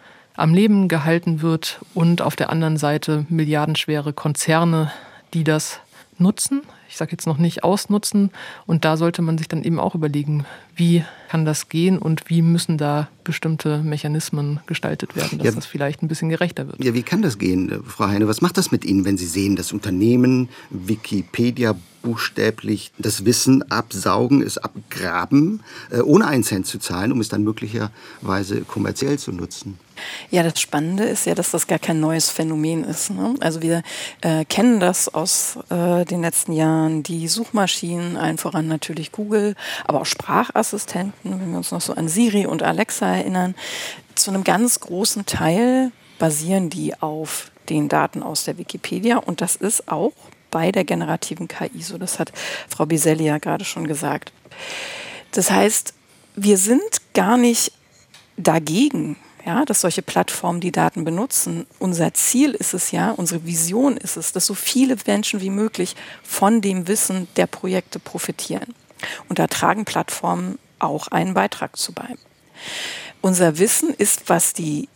S9: am Leben gehalten wird und auf der anderen Seite milliardenschwere Konzerne, die das nutzen. Ich sage jetzt noch nicht ausnutzen. Und da sollte man sich dann eben auch überlegen, wie kann das gehen und wie müssen da bestimmte Mechanismen gestaltet werden, dass ja, das vielleicht ein bisschen gerechter wird.
S6: Ja, wie kann das gehen, Frau Heine? Was macht das mit Ihnen, wenn Sie sehen, das Unternehmen Wikipedia buchstäblich das Wissen absaugen, es abgraben, äh, ohne einen Cent zu zahlen, um es dann möglicherweise kommerziell zu nutzen?
S8: Ja, das Spannende ist ja, dass das gar kein neues Phänomen ist. Ne? Also wir äh, kennen das aus äh, den letzten Jahren, die Suchmaschinen, allen voran natürlich Google, aber auch Sprachassistenten, wenn wir uns noch so an Siri und Alexa erinnern. Zu einem ganz großen Teil basieren die auf den Daten aus der Wikipedia und das ist auch bei der generativen K I so. Das hat Frau Biselli ja gerade schon gesagt. Das heißt, wir sind gar nicht dagegen, ja, dass solche Plattformen die Daten benutzen. Unser Ziel ist es ja, unsere Vision ist es, dass so viele Menschen wie möglich von dem Wissen der Projekte profitieren. Und da tragen Plattformen auch einen Beitrag zu bei. Unser Wissen ist, was die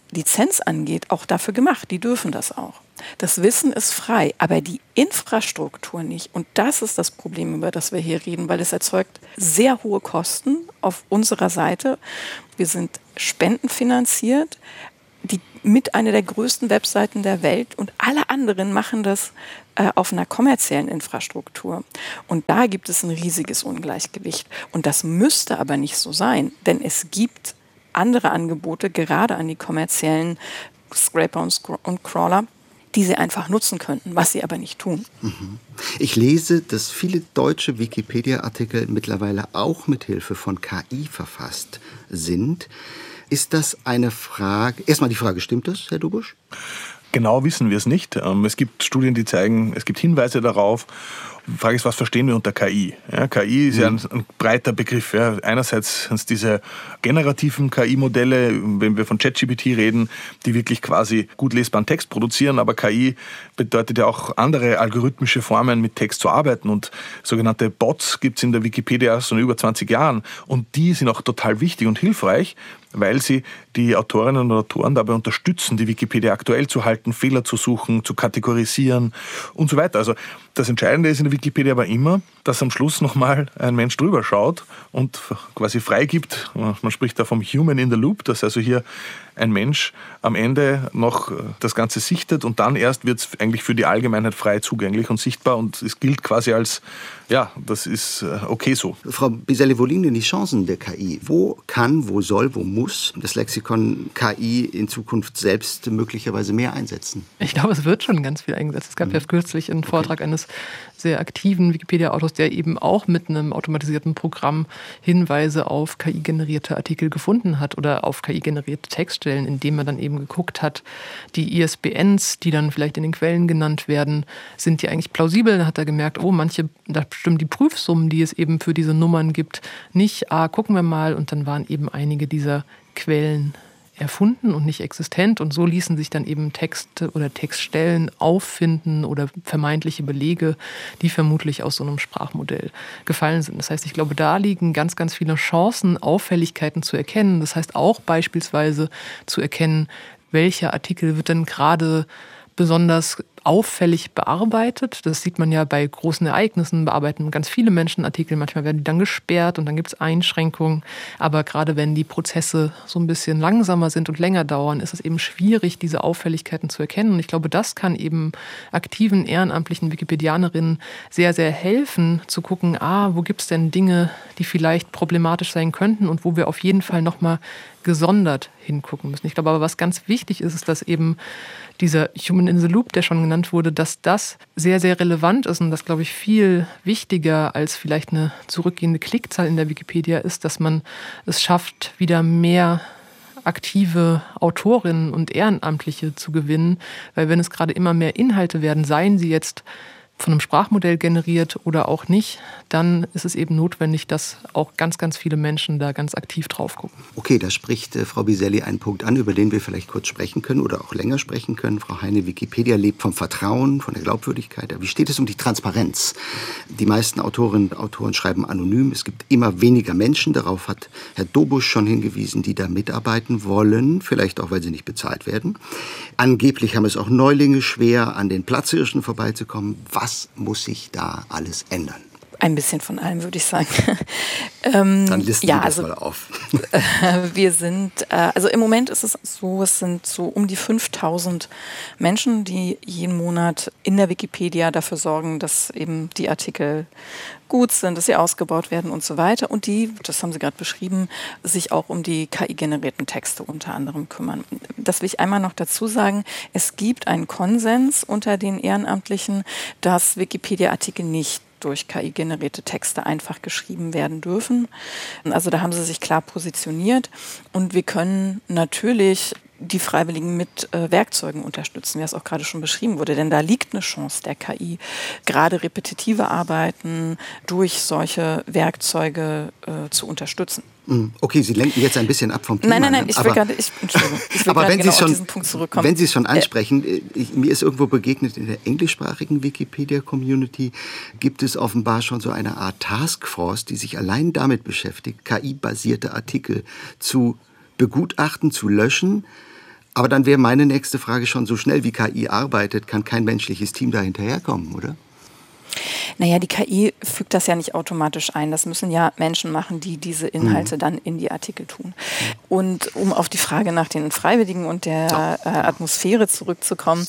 S8: Lizenz angeht, auch dafür gemacht. Die dürfen das auch. Das Wissen ist frei, aber die Infrastruktur nicht. Und das ist das Problem, über das wir hier reden, weil es erzeugt sehr hohe Kosten auf unserer Seite. Wir sind spendenfinanziert, die mit einer der größten Webseiten der Welt, und alle anderen machen das äh, auf einer kommerziellen Infrastruktur. Und da gibt es ein riesiges Ungleichgewicht. Und das müsste aber nicht so sein, denn es gibt andere Angebote, gerade an die kommerziellen Scraper und, Scro- und Crawler, die sie einfach nutzen könnten, was sie aber nicht tun.
S6: Mhm. Ich lese, dass viele deutsche Wikipedia-Artikel mittlerweile auch mit Hilfe von K I verfasst sind. Ist das eine Frage? Erstmal die Frage, stimmt das, Herr Dubusch?
S7: Genau wissen wir es nicht. Es gibt Studien, die zeigen, es gibt Hinweise darauf. Die Frage ist, was verstehen wir unter K I? Ja, K I ist mhm. ja ein, ein breiter Begriff. Ja. Einerseits sind es diese generativen K I-Modelle, wenn wir von ChatGPT reden, die wirklich quasi gut lesbaren Text produzieren. Aber K I bedeutet ja auch andere algorithmische Formen, mit Text zu arbeiten. Und sogenannte Bots gibt es in der Wikipedia erst seit über zwanzig Jahren. Und die sind auch total wichtig und hilfreich, weil sie die Autorinnen und Autoren dabei unterstützen, die Wikipedia aktuell zu halten, Fehler zu suchen, zu kategorisieren und so weiter. Also das Entscheidende ist in der Wikipedia aber immer, dass am Schluss nochmal ein Mensch drüber schaut und quasi freigibt. Man spricht da vom Human in the Loop, dass also hier ein Mensch am Ende noch das Ganze sichtet und dann erst wird es eigentlich für die Allgemeinheit frei zugänglich und sichtbar und es gilt quasi als, ja, das ist okay so.
S6: Frau Biselli, wo liegen denn die Chancen der K I? Wo kann, wo soll, wo muss das Lexikon K I in Zukunft selbst möglicherweise mehr einsetzen?
S9: Ich glaube, es wird schon ganz viel eingesetzt. Es gab mhm. ja kürzlich einen Vortrag okay. eines sehr aktiven Wikipedia-Autors, der eben auch mit einem automatisierten Programm Hinweise auf K I-generierte Artikel gefunden hat oder auf K I-generierte Textstellen, indem er dann eben geguckt hat, die I S B Ns, die dann vielleicht in den Quellen genannt werden, sind die eigentlich plausibel? Dann hat er gemerkt, oh, manche, da stimmen die Prüfsummen, die es eben für diese Nummern gibt, nicht. Ah, gucken wir mal. Und dann waren eben einige dieser Quellen erfunden und nicht existent. Und so ließen sich dann eben Texte oder Textstellen auffinden oder vermeintliche Belege, die vermutlich aus so einem Sprachmodell gefallen sind. Das heißt, ich glaube, da liegen ganz, ganz viele Chancen, Auffälligkeiten zu erkennen. Das heißt auch beispielsweise zu erkennen, welcher Artikel wird denn gerade besonders auffällig bearbeitet. Das sieht man ja bei großen Ereignissen, bearbeiten ganz viele Menschen Artikel. Manchmal werden die dann gesperrt und dann gibt es Einschränkungen. Aber gerade wenn die Prozesse so ein bisschen langsamer sind und länger dauern, ist es eben schwierig, diese Auffälligkeiten zu erkennen. Und ich glaube, das kann eben aktiven, ehrenamtlichen Wikipedianerinnen sehr, sehr helfen, zu gucken, ah, wo gibt es denn Dinge, die vielleicht problematisch sein könnten und wo wir auf jeden Fall nochmal gesondert hingucken müssen. Ich glaube aber, was ganz wichtig ist, ist, dass eben dieser Human in the Loop, der schon genannt wurde, dass das sehr, sehr relevant ist und das, glaube ich, viel wichtiger als vielleicht eine zurückgehende Klickzahl in der Wikipedia ist, dass man es schafft, wieder mehr aktive Autorinnen und Ehrenamtliche zu gewinnen, weil wenn es gerade immer mehr Inhalte werden, seien sie jetzt von einem Sprachmodell generiert oder auch nicht, dann ist es eben notwendig, dass auch ganz, ganz viele Menschen da ganz aktiv drauf gucken.
S6: Okay, da spricht äh, Frau Biselli einen Punkt an, über den wir vielleicht kurz sprechen können oder auch länger sprechen können. Frau Heine, Wikipedia lebt vom Vertrauen, von der Glaubwürdigkeit. Wie steht es um die Transparenz? Die meisten Autorinnen und Autoren schreiben anonym. Es gibt immer weniger Menschen, darauf hat Herr Dobusch schon hingewiesen, die da mitarbeiten wollen, vielleicht auch, weil sie nicht bezahlt werden. Angeblich haben es auch Neulinge schwer, an den Platzhirschen vorbeizukommen. Was Was muss sich da alles ändern?
S8: Ein bisschen von allem, würde ich sagen. ähm,
S6: Dann listen
S8: ja,
S6: wir das
S8: also,
S6: mal auf.
S8: wir sind, äh, also im Moment ist es so, es sind so um die fünftausend Menschen, die jeden Monat in der Wikipedia dafür sorgen, dass eben die Artikel gut sind, dass sie ausgebaut werden und so weiter. Und die, das haben Sie gerade beschrieben, sich auch um die K I-generierten Texte unter anderem kümmern. Das will ich einmal noch dazu sagen. Es gibt einen Konsens unter den Ehrenamtlichen, dass Wikipedia-Artikel nicht durch K I-generierte Texte einfach geschrieben werden dürfen. Also da haben sie sich klar positioniert. Und wir können natürlich die Freiwilligen mit äh, Werkzeugen unterstützen, wie es auch gerade schon beschrieben wurde. Denn da liegt eine Chance der K I, gerade repetitive Arbeiten durch solche Werkzeuge äh, zu unterstützen.
S6: Okay, Sie lenken jetzt ein bisschen ab vom Thema.
S8: Nein, nein, nein, ich will gerade, ich, Entschuldigung, ich will
S6: aber
S8: gerade
S6: wenn
S8: genau
S6: Sie schon,
S8: auf diesen Punkt zurückkommen.
S6: Wenn Sie es schon ansprechen, ich, mir ist irgendwo begegnet, in der englischsprachigen Wikipedia-Community gibt es offenbar schon so eine Art Taskforce, die sich allein damit beschäftigt, K I-basierte Artikel zu begutachten, zu löschen, Aber dann wäre meine nächste Frage schon, so schnell wie K I arbeitet, kann kein menschliches Team da hinterherkommen, oder?
S8: Naja, die K I fügt das ja nicht automatisch ein. Das müssen ja Menschen machen, die diese Inhalte mhm. dann in die Artikel tun. Und um auf die Frage nach den Freiwilligen und der äh, Atmosphäre zurückzukommen,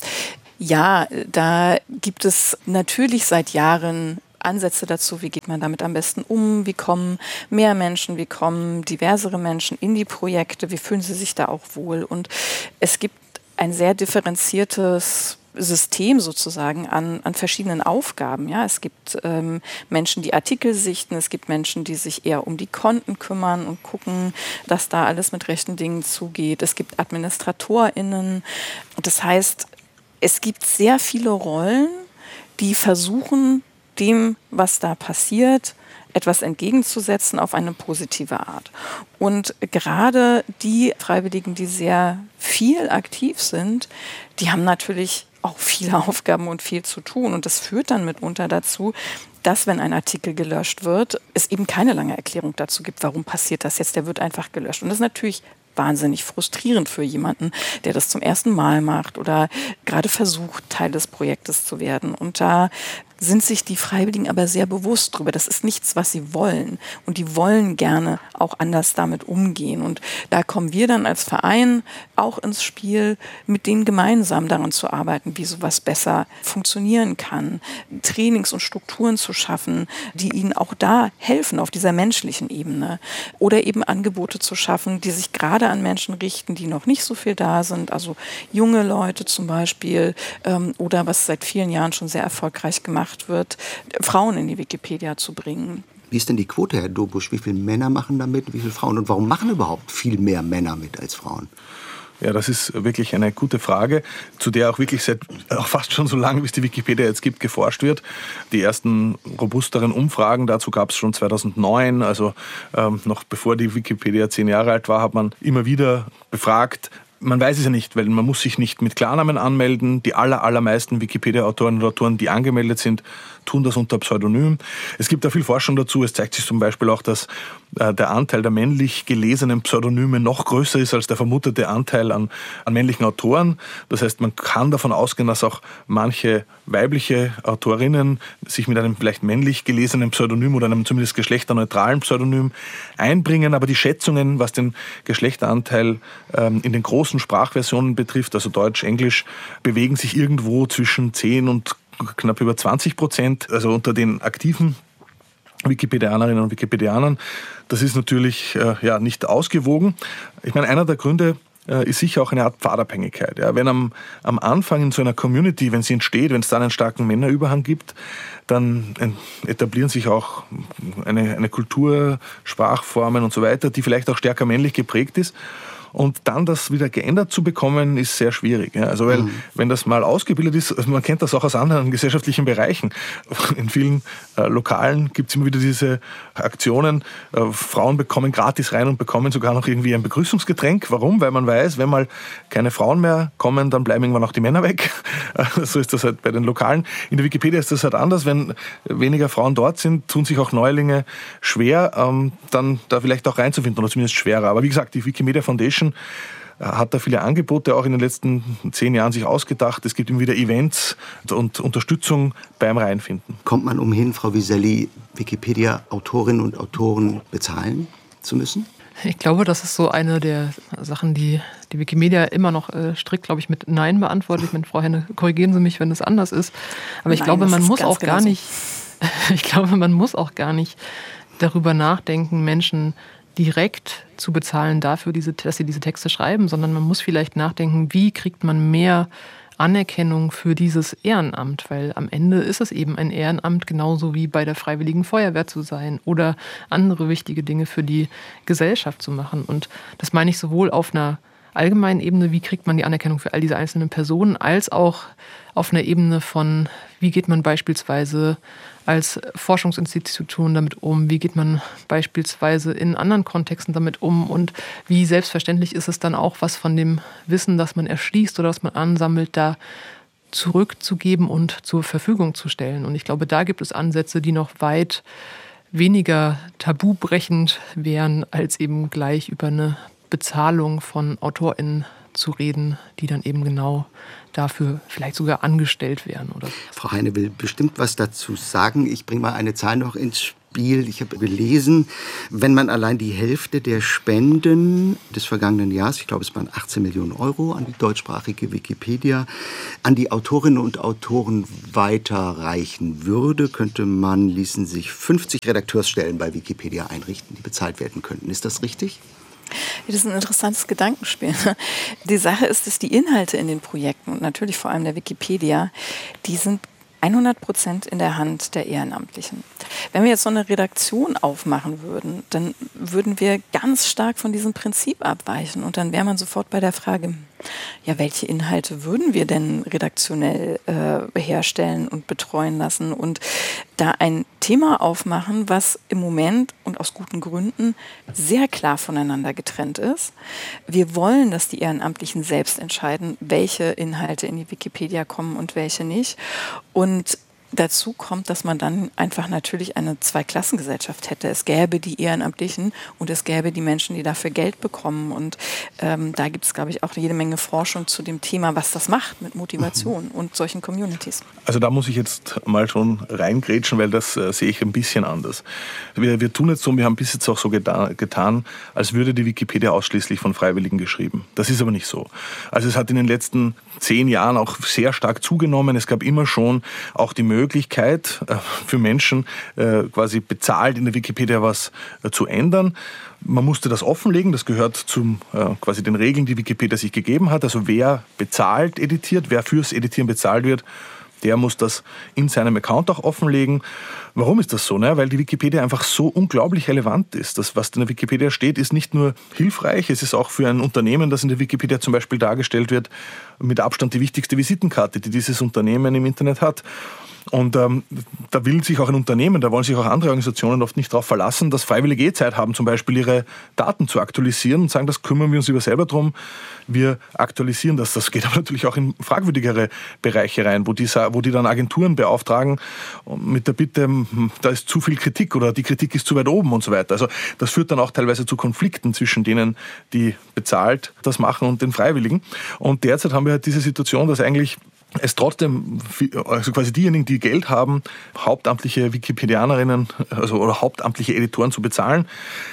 S8: ja, da gibt es natürlich seit Jahren Ansätze dazu, wie geht man damit am besten um, wie kommen mehr Menschen, wie kommen diversere Menschen in die Projekte, wie fühlen sie sich da auch wohl. Und es gibt ein sehr differenziertes System sozusagen an, an verschiedenen Aufgaben. Ja, es gibt ähm, Menschen, die Artikel sichten, es gibt Menschen, die sich eher um die Konten kümmern und gucken, dass da alles mit rechten Dingen zugeht. Es gibt AdministratorInnen. Und das heißt, es gibt sehr viele Rollen, die versuchen, dem, was da passiert, etwas entgegenzusetzen auf eine positive Art. Und gerade die Freiwilligen, die sehr viel aktiv sind, die haben natürlich auch viele Aufgaben und viel zu tun. Und das führt dann mitunter dazu, dass, wenn ein Artikel gelöscht wird, es eben keine lange Erklärung dazu gibt, warum passiert das jetzt, der wird einfach gelöscht. Und das ist natürlich wahnsinnig frustrierend für jemanden, der das zum ersten Mal macht oder gerade versucht, Teil des Projektes zu werden. Und da sind sich die Freiwilligen aber sehr bewusst drüber. Das ist nichts, was sie wollen. Und die wollen gerne auch anders damit umgehen. Und da kommen wir dann als Verein auch ins Spiel, mit denen gemeinsam daran zu arbeiten, wie sowas besser funktionieren kann. Trainings und Strukturen zu schaffen, die ihnen auch da helfen auf dieser menschlichen Ebene. Oder eben Angebote zu schaffen, die sich gerade an Menschen richten, die noch nicht so viel da sind. Also junge Leute zum Beispiel. Ähm, oder was seit vielen Jahren schon sehr erfolgreich gemacht wird, Frauen in die Wikipedia zu bringen.
S6: Wie ist denn die Quote, Herr Dobusch? Wie viele Männer machen da mit, wie viele Frauen? Und warum machen überhaupt viel mehr Männer mit als Frauen?
S7: Ja, das ist wirklich eine gute Frage, zu der auch wirklich seit auch fast schon so lange, wie es die Wikipedia jetzt gibt, geforscht wird. Die ersten robusteren Umfragen dazu gab es schon zweitausendneun, also ähm, noch bevor die Wikipedia zehn Jahre alt war, hat man immer wieder befragt. Man weiß es ja nicht, weil man muss sich nicht mit Klarnamen anmelden. Die aller, allermeisten Wikipedia-Autorinnen und Autoren, die angemeldet sind, tun das unter Pseudonym. Es gibt da viel Forschung dazu. Es zeigt sich zum Beispiel auch, dass äh, der Anteil der männlich gelesenen Pseudonyme noch größer ist als der vermutete Anteil an, an männlichen Autoren. Das heißt, man kann davon ausgehen, dass auch manche weibliche Autorinnen sich mit einem vielleicht männlich gelesenen Pseudonym oder einem zumindest geschlechterneutralen Pseudonym einbringen. Aber die Schätzungen, was den Geschlechteranteil ähm, in den großen Sprachversionen betrifft, also Deutsch, Englisch, bewegen sich irgendwo zwischen zehn und knapp über zwanzig Prozent, also unter den aktiven Wikipedianerinnen und Wikipedianern. Das ist natürlich äh, ja, nicht ausgewogen. Ich meine, einer der Gründe äh, ist sicher auch eine Art Pfadabhängigkeit. Ja. Wenn am, am Anfang in so einer Community, wenn sie entsteht, wenn es dann einen starken Männerüberhang gibt, dann etablieren sich auch eine, eine Kultur, Sprachformen und so weiter, die vielleicht auch stärker männlich geprägt ist. Und dann das wieder geändert zu bekommen, ist sehr schwierig. Ja. Also weil, mhm. wenn das mal ausgebildet ist, also man kennt das auch aus anderen gesellschaftlichen Bereichen. In vielen äh, Lokalen gibt es immer wieder diese Aktionen, äh, Frauen bekommen gratis rein und bekommen sogar noch irgendwie ein Begrüßungsgetränk. Warum? Weil man weiß, wenn mal keine Frauen mehr kommen, dann bleiben irgendwann auch die Männer weg. So ist das halt bei den Lokalen. In der Wikipedia ist das halt anders. Wenn weniger Frauen dort sind, tun sich auch Neulinge schwer, ähm, dann da vielleicht auch reinzufinden oder zumindest schwerer. Aber wie gesagt, die Wikimedia Foundation hat da viele Angebote auch in den letzten zehn Jahren sich ausgedacht. Es gibt immer wieder Events und Unterstützung beim Reinfinden.
S6: Kommt man umhin, Frau Wieselli, Wikipedia-Autorinnen und Autoren bezahlen zu müssen?
S9: Ich glaube, das ist so eine der Sachen, die die Wikimedia immer noch äh, strikt, glaube ich, mit Nein beantwortet. Ich meine, Frau Henne, korrigieren Sie mich, wenn es anders ist. Aber ich Nein, glaube, man muss auch gar genauso. nicht, ich glaube, man muss auch gar nicht darüber nachdenken, Menschen direkt zu bezahlen dafür, diese, dass sie diese Texte schreiben, sondern man muss vielleicht nachdenken, wie kriegt man mehr Anerkennung für dieses Ehrenamt, weil am Ende ist es eben ein Ehrenamt, genauso wie bei der Freiwilligen Feuerwehr zu sein oder andere wichtige Dinge für die Gesellschaft zu machen. Und das meine ich sowohl auf einer allgemeinen Ebene, wie kriegt man die Anerkennung für all diese einzelnen Personen, als auch auf einer Ebene von, wie geht man beispielsweise als Forschungsinstitution damit um, wie geht man beispielsweise in anderen Kontexten damit um und wie selbstverständlich ist es dann auch, was von dem Wissen, das man erschließt oder was man ansammelt, da zurückzugeben und zur Verfügung zu stellen. Und ich glaube, da gibt es Ansätze, die noch weit weniger tabubrechend wären, als eben gleich über eine Bezahlung von AutorInnen zu reden, die dann eben genau dafür vielleicht sogar angestellt werden. Oder?
S6: Frau Heine will bestimmt was dazu sagen. Ich bringe mal eine Zahl noch ins Spiel. Ich habe gelesen, wenn man allein die Hälfte der Spenden des vergangenen Jahres, ich glaube es waren achtzehn Millionen Euro, an die deutschsprachige Wikipedia, an die Autorinnen und Autoren weiterreichen würde, könnte man, ließen sich fünfzig Redakteursstellen bei Wikipedia einrichten, die bezahlt werden könnten. Ist das richtig?
S8: Das ist ein interessantes Gedankenspiel. Die Sache ist, dass die Inhalte in den Projekten und natürlich vor allem der Wikipedia, die sind hundert Prozent in der Hand der Ehrenamtlichen. Wenn wir jetzt so eine Redaktion aufmachen würden, dann würden wir ganz stark von diesem Prinzip abweichen. Und dann wäre man sofort bei der Frage, ja, welche Inhalte würden wir denn redaktionell äh, herstellen und betreuen lassen? Und da ein Thema aufmachen, was im Moment und aus guten Gründen sehr klar voneinander getrennt ist. Wir wollen, dass die Ehrenamtlichen selbst entscheiden, welche Inhalte in die Wikipedia kommen und welche nicht. Und dazu kommt, dass man dann einfach natürlich eine Zweiklassengesellschaft hätte. Es gäbe die Ehrenamtlichen und es gäbe die Menschen, die dafür Geld bekommen. Und ähm, da gibt es, glaube ich, auch jede Menge Forschung zu dem Thema, was das macht mit Motivation mhm. und solchen Communities.
S7: Also da muss ich jetzt mal schon reingrätschen, weil das äh, sehe ich ein bisschen anders. Wir, wir tun jetzt so, wir haben bis jetzt auch so geta- getan, als würde die Wikipedia ausschließlich von Freiwilligen geschrieben. Das ist aber nicht so. Also es hat in den letzten zehn Jahren auch sehr stark zugenommen. Es gab immer schon auch die Möglichkeit, Möglichkeit für Menschen quasi bezahlt in der Wikipedia was zu ändern. Man musste das offenlegen, das gehört zum quasi den Regeln, die Wikipedia sich gegeben hat. Also wer bezahlt editiert, wer fürs Editieren bezahlt wird, der muss das in seinem Account auch offenlegen. Warum ist das so? Ne? Weil die Wikipedia einfach so unglaublich relevant ist. Das, was in der Wikipedia steht, ist nicht nur hilfreich, es ist auch für ein Unternehmen, das in der Wikipedia zum Beispiel dargestellt wird, mit Abstand die wichtigste Visitenkarte, die dieses Unternehmen im Internet hat. Und ähm, da will sich auch ein Unternehmen, da wollen sich auch andere Organisationen oft nicht darauf verlassen, dass Freiwillige eh Zeit haben, zum Beispiel ihre Daten zu aktualisieren und sagen, das kümmern wir uns lieber selber drum, wir aktualisieren das. Das geht aber natürlich auch in fragwürdigere Bereiche rein, wo die, wo die dann Agenturen beauftragen mit der Bitte, da ist zu viel Kritik oder die Kritik ist zu weit oben und so weiter. Also das führt dann auch teilweise zu Konflikten zwischen denen, die bezahlt das machen und den Freiwilligen. Und derzeit haben wir halt diese Situation, dass eigentlich es trotzdem, also quasi diejenigen, die Geld haben, hauptamtliche Wikipedianerinnen also, oder hauptamtliche Editoren zu bezahlen,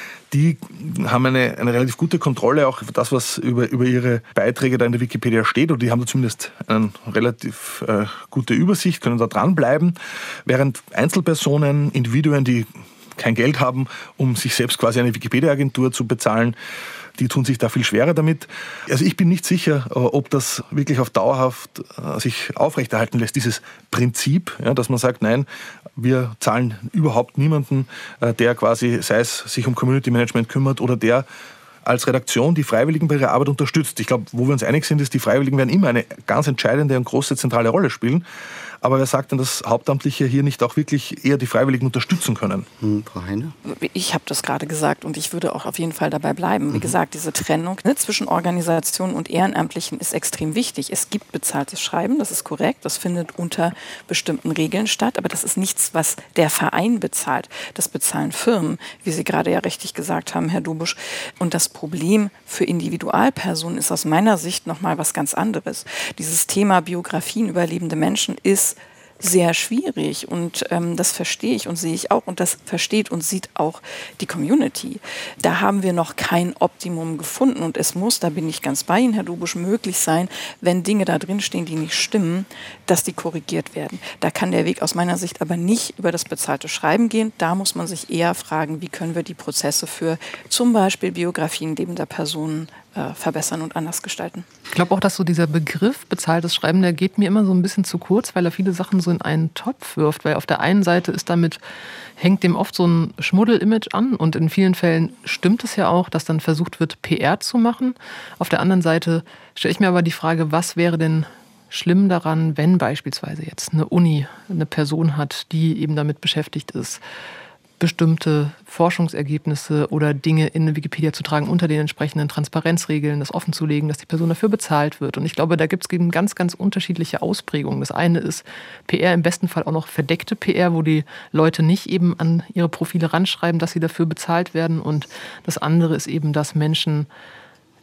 S7: die haben eine, eine relativ gute Kontrolle auch über das, was über, über ihre Beiträge da in der Wikipedia steht, oder die haben da zumindest eine relativ äh, gute Übersicht, können da dranbleiben, während Einzelpersonen, Individuen, die kein Geld haben, um sich selbst quasi eine Wikipedia-Agentur zu bezahlen, die tun sich da viel schwerer damit. Also ich bin nicht sicher, ob das wirklich auf dauerhaft sich aufrechterhalten lässt, dieses Prinzip, ja, dass man sagt, nein, wir zahlen überhaupt niemanden, der quasi, sei es sich um Community Management kümmert oder der als Redaktion die Freiwilligen bei ihrer Arbeit unterstützt. Ich glaube, wo wir uns einig sind, ist, die Freiwilligen werden immer eine ganz entscheidende und große zentrale Rolle spielen. Aber wer sagt denn, dass Hauptamtliche hier nicht auch wirklich eher die Freiwilligen unterstützen können?
S6: Hm, Frau Heine?
S8: Ich habe das gerade gesagt und ich würde auch auf jeden Fall dabei bleiben. Wie mhm. gesagt, diese Trennung ne, zwischen Organisationen und Ehrenamtlichen ist extrem wichtig. Es gibt bezahltes Schreiben, das ist korrekt. Das findet unter bestimmten Regeln statt. Aber das ist nichts, was der Verein bezahlt. Das bezahlen Firmen, wie Sie gerade ja richtig gesagt haben, Herr Dobusch. Und das Problem für Individualpersonen ist aus meiner Sicht nochmal was ganz anderes. Dieses Thema Biografien über lebende Menschen ist sehr schwierig und ähm, das verstehe ich und sehe ich auch und das versteht und sieht auch die Community. Da haben wir noch kein Optimum gefunden und es muss, da bin ich ganz bei Ihnen, Herr Dobusch, möglich sein, wenn Dinge da drin stehen, die nicht stimmen, dass die korrigiert werden. Da kann der Weg aus meiner Sicht aber nicht über das bezahlte Schreiben gehen. Da muss man sich eher fragen, wie können wir die Prozesse für zum Beispiel Biografien lebender Personen äh, verbessern und anders gestalten.
S9: Ich glaube auch, dass so dieser Begriff bezahltes Schreiben, der geht mir immer so ein bisschen zu kurz, weil er viele Sachen so in einen Topf wirft. Weil auf der einen Seite ist damit, hängt dem oft so ein Schmuddel-Image an und in vielen Fällen stimmt es ja auch, dass dann versucht wird, P R zu machen. Auf der anderen Seite stelle ich mir aber die Frage, was wäre denn schlimm daran, wenn beispielsweise jetzt eine Uni eine Person hat, die eben damit beschäftigt ist, bestimmte Forschungsergebnisse oder Dinge in eine Wikipedia zu tragen unter den entsprechenden Transparenzregeln, das offenzulegen, dass die Person dafür bezahlt wird. Und ich glaube, da gibt es eben ganz, ganz unterschiedliche Ausprägungen. Das eine ist P R, im besten Fall auch noch verdeckte P R, wo die Leute nicht eben an ihre Profile ranschreiben, dass sie dafür bezahlt werden. Und das andere ist eben, dass Menschen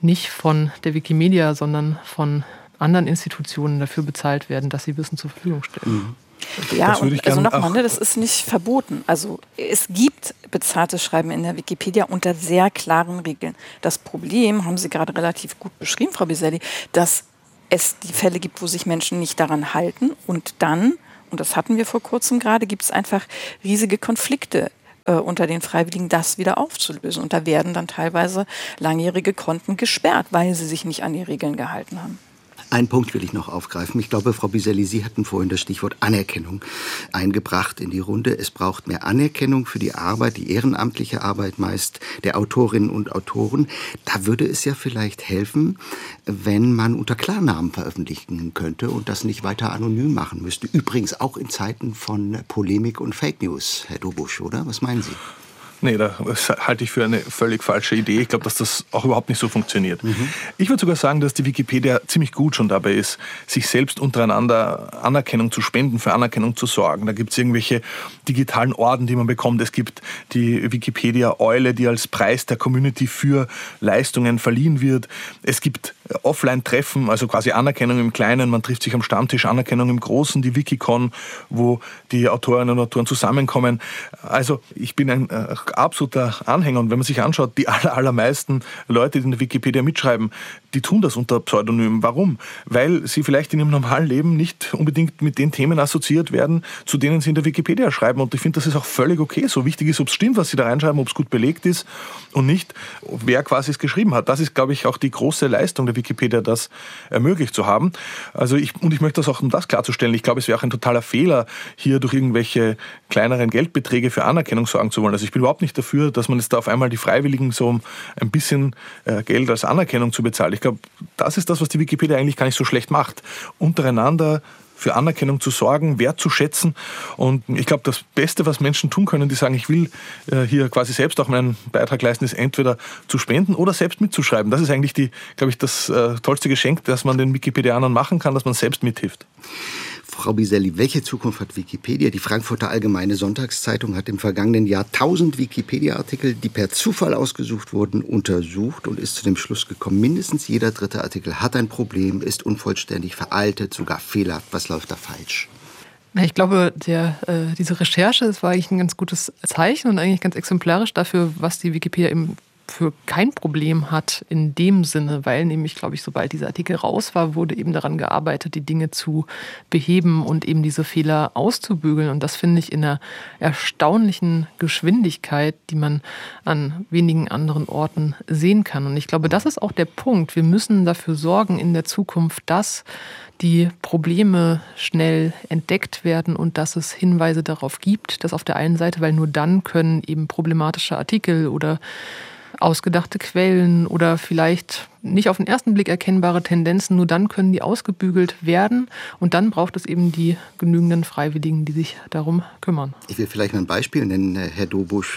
S9: nicht von der Wikimedia, sondern von anderen Institutionen dafür bezahlt werden, dass sie Wissen zur Verfügung stellen.
S8: Mhm. Ja, und also nochmal, ne, das ist nicht verboten. Also es gibt bezahltes Schreiben in der Wikipedia unter sehr klaren Regeln. Das Problem, haben Sie gerade relativ gut beschrieben, Frau Biselli, dass es die Fälle gibt, wo sich Menschen nicht daran halten und dann, und das hatten wir vor kurzem gerade, gibt es einfach riesige Konflikte äh, unter den Freiwilligen, das wieder aufzulösen. Und da werden dann teilweise langjährige Konten gesperrt, weil sie sich nicht an die Regeln gehalten haben.
S6: Einen Punkt will ich noch aufgreifen. Ich glaube, Frau Biselli, Sie hatten vorhin das Stichwort Anerkennung eingebracht in die Runde. Es braucht mehr Anerkennung für die Arbeit, die ehrenamtliche Arbeit meist der Autorinnen und Autoren. Da würde es ja vielleicht helfen, wenn man unter Klarnamen veröffentlichen könnte und das nicht weiter anonym machen müsste. Übrigens auch in Zeiten von Polemik und Fake News, Herr Dobusch, oder? Was meinen Sie?
S7: Nee, das halte ich für eine völlig falsche Idee. Ich glaube, dass das auch überhaupt nicht so funktioniert. Mhm. Ich würde sogar sagen, dass die Wikipedia ziemlich gut schon dabei ist, sich selbst untereinander Anerkennung zu spenden, für Anerkennung zu sorgen. Da gibt es irgendwelche digitalen Orden, die man bekommt. Es gibt die Wikipedia-Eule, die als Preis der Community für Leistungen verliehen wird. Es gibt Offline-Treffen, also quasi Anerkennung im Kleinen. Man trifft sich am Stammtisch, Anerkennung im Großen, die Wikicon, wo die Autorinnen und Autoren zusammenkommen. Also ich bin ein äh, absoluter Anhänger. Und wenn man sich anschaut, die aller, allermeisten Leute, die in der Wikipedia mitschreiben, die tun das unter Pseudonym. Warum? Weil sie vielleicht in ihrem normalen Leben nicht unbedingt mit den Themen assoziiert werden, zu denen sie in der Wikipedia schreiben. Und ich finde, das ist auch völlig okay. So wichtig ist, ob es stimmt, was sie da reinschreiben, ob es gut belegt ist und nicht, wer quasi es geschrieben hat. Das ist, glaube ich, auch die große Leistung der Wikipedia, das ermöglicht zu haben. Also ich, und ich möchte das auch, um das klarzustellen, ich glaube, es wäre auch ein totaler Fehler, hier durch irgendwelche kleineren Geldbeträge für Anerkennung sorgen zu wollen. Also ich bin überhaupt nicht dafür, dass man jetzt da auf einmal die Freiwilligen so ein bisschen äh, Geld als Anerkennung zu bezahlen. Ich glaube, das ist das, was die Wikipedia eigentlich gar nicht so schlecht macht. Untereinander für Anerkennung zu sorgen, wertzuschätzen. Und ich glaube, das Beste, was Menschen tun können, die sagen, ich will äh, hier quasi selbst auch meinen Beitrag leisten, ist entweder zu spenden oder selbst mitzuschreiben. Das ist eigentlich, die, glaube ich, das äh, tollste Geschenk, das man den Wikipedianern machen kann, dass man selbst mithilft.
S6: Frau Biselli, welche Zukunft hat Wikipedia? Die Frankfurter Allgemeine Sonntagszeitung hat im vergangenen Jahr tausend Wikipedia-Artikel, die per Zufall ausgesucht wurden, untersucht und ist zu dem Schluss gekommen, mindestens jeder dritte Artikel hat ein Problem, ist unvollständig, veraltet, sogar fehlerhaft. Was läuft da falsch?
S9: Ich glaube, der, äh, diese Recherche, das war eigentlich ein ganz gutes Zeichen und eigentlich ganz exemplarisch dafür, was die Wikipedia eben für kein Problem hat in dem Sinne, weil nämlich, glaube ich, sobald dieser Artikel raus war, wurde eben daran gearbeitet, die Dinge zu beheben und eben diese Fehler auszubügeln. Und das finde ich in einer erstaunlichen Geschwindigkeit, die man an wenigen anderen Orten sehen kann. Und ich glaube, das ist auch der Punkt. Wir müssen dafür sorgen in der Zukunft, dass die Probleme schnell entdeckt werden und dass es Hinweise darauf gibt, dass auf der einen Seite, weil nur dann können eben problematische Artikel oder ausgedachte Quellen oder vielleicht nicht auf den ersten Blick erkennbare Tendenzen, nur dann können die ausgebügelt werden und dann braucht es eben die genügenden Freiwilligen, die sich darum kümmern.
S6: Ich will vielleicht mal ein Beispiel nennen, Herr Dobusch.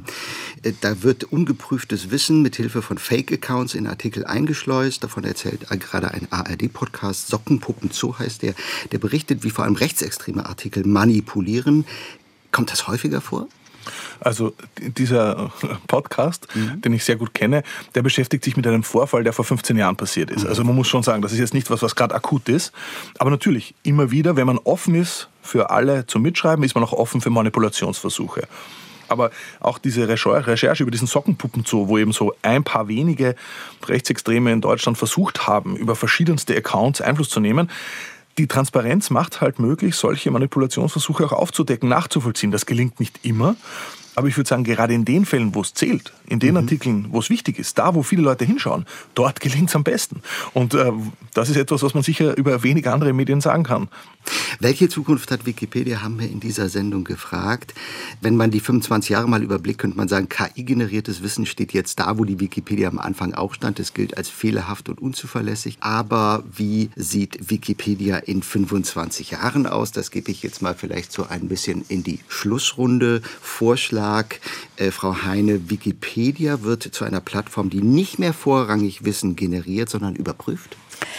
S6: Da wird ungeprüftes Wissen mit Hilfe von Fake-Accounts in Artikel eingeschleust. Davon erzählt gerade ein A R D-Podcast, Sockenpuppen Zoo heißt der, der berichtet, wie vor allem rechtsextreme Artikel manipulieren. Kommt das häufiger vor?
S7: Also dieser Podcast, mhm. den ich sehr gut kenne, der beschäftigt sich mit einem Vorfall, der vor fünfzehn Jahren passiert ist. Mhm. Also man muss schon sagen, das ist jetzt nicht was, was gerade akut ist. Aber natürlich, immer wieder, wenn man offen ist für alle zum Mitschreiben, ist man auch offen für Manipulationsversuche. Aber auch diese Recherche über diesen Sockenpuppenzoo, wo eben so ein paar wenige Rechtsextreme in Deutschland versucht haben, über verschiedenste Accounts Einfluss zu nehmen, die Transparenz macht halt möglich, solche Manipulationsversuche auch aufzudecken, nachzuvollziehen. Das gelingt nicht immer, aber ich würde sagen, gerade in den Fällen, wo es zählt, in den mhm. Artikeln, wo es wichtig ist, da, wo viele Leute hinschauen, dort gelingt es am besten. Und äh, das ist etwas, was man sicher über wenige andere Medien sagen kann.
S6: Welche Zukunft hat Wikipedia, haben wir in dieser Sendung gefragt. Wenn man die fünfundzwanzig Jahre mal überblickt, könnte man sagen, K I-generiertes Wissen steht jetzt da, wo die Wikipedia am Anfang auch stand. Es gilt als fehlerhaft und unzuverlässig. Aber wie sieht Wikipedia in fünfundzwanzig Jahren aus? Das gebe ich jetzt mal vielleicht so ein bisschen in die Schlussrunde. Vorschlag, äh, Frau Heine, Wikipedia wird zu einer Plattform, die nicht mehr vorrangig Wissen generiert, sondern überprüft?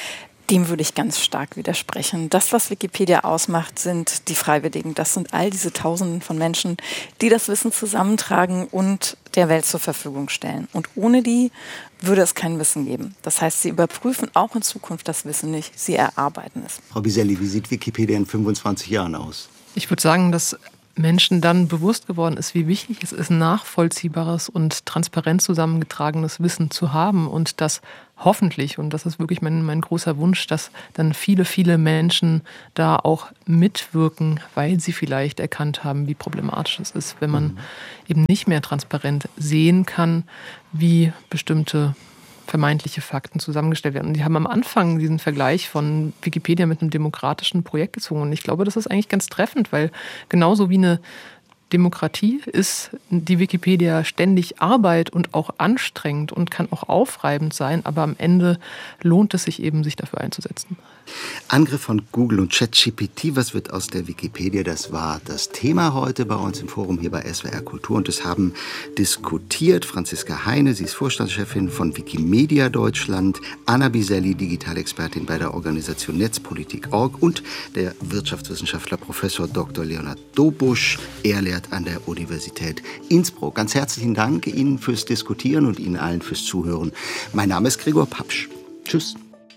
S8: Dem würde ich ganz stark widersprechen. Das, was Wikipedia ausmacht, sind die Freiwilligen. Das sind all diese Tausenden von Menschen, die das Wissen zusammentragen und der Welt zur Verfügung stellen. Und ohne die würde es kein Wissen geben. Das heißt, sie überprüfen auch in Zukunft das Wissen nicht, sie erarbeiten es.
S6: Frau Biselli, wie sieht Wikipedia in fünfundzwanzig Jahren aus?
S9: Ich würde sagen, dass Menschen dann bewusst geworden ist, wie wichtig es ist, nachvollziehbares und transparent zusammengetragenes Wissen zu haben und dass hoffentlich, und das ist wirklich mein, mein großer Wunsch, dass dann viele, viele Menschen da auch mitwirken, weil sie vielleicht erkannt haben, wie problematisch es ist, wenn man mhm. eben nicht mehr transparent sehen kann, wie bestimmte vermeintliche Fakten zusammengestellt werden. Und die haben am Anfang diesen Vergleich von Wikipedia mit einem demokratischen Projekt gezogen. Und ich glaube, das ist eigentlich ganz treffend, weil genauso wie eine Demokratie ist die Wikipedia ständig Arbeit und auch anstrengend und kann auch aufreibend sein, aber am Ende lohnt es sich eben, sich dafür einzusetzen.
S6: Angriff von Google und ChatGPT, was wird aus der Wikipedia? Das war das Thema heute bei uns im Forum hier bei S W R Kultur. Und es haben diskutiert Franziska Heine, sie ist Vorstandschefin von Wikimedia Deutschland, Anna Biselli, Digitalexpertin bei der Organisation Netzpolitik Punkt org und der Wirtschaftswissenschaftler Professor Doktor Leonhard Dobusch. Er lehrt an der Universität Innsbruck. Ganz herzlichen Dank Ihnen fürs Diskutieren und Ihnen allen fürs Zuhören. Mein Name ist Gregor Papsch. Tschüss.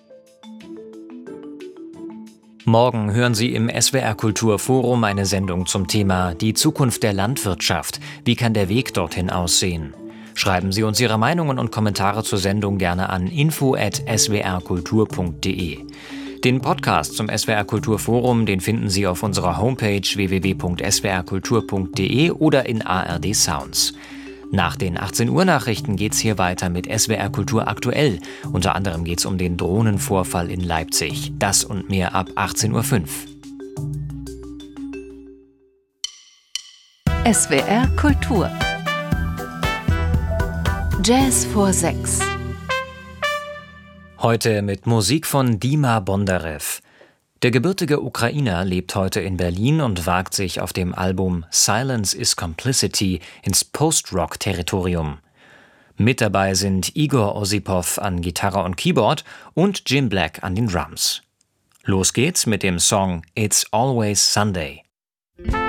S4: Morgen hören Sie im S W R Kulturforum eine Sendung zum Thema Die Zukunft der Landwirtschaft. Wie kann der Weg dorthin aussehen? Schreiben Sie uns Ihre Meinungen und Kommentare zur Sendung gerne an info at s w r kultur punkt d e. Den Podcast zum S W R Kulturforum, den finden Sie auf unserer Homepage w w w punkt s w r kultur punkt d e oder in A R D Sounds. Nach den achtzehn Uhr Nachrichten geht's hier weiter mit S W R Kultur aktuell. Unter anderem geht's um den Drohnenvorfall in Leipzig. Das und mehr ab achtzehn Uhr fünf.
S2: S W R Kultur. Jazz vor sechs.
S4: Heute mit Musik von Dima Bondarev. Der gebürtige Ukrainer lebt heute in Berlin und wagt sich auf dem Album Silence is Complicity ins Post-Rock-Territorium. Mit dabei sind Igor Osipov an Gitarre und Keyboard und Jim Black an den Drums. Los geht's mit dem Song It's Always Sunday.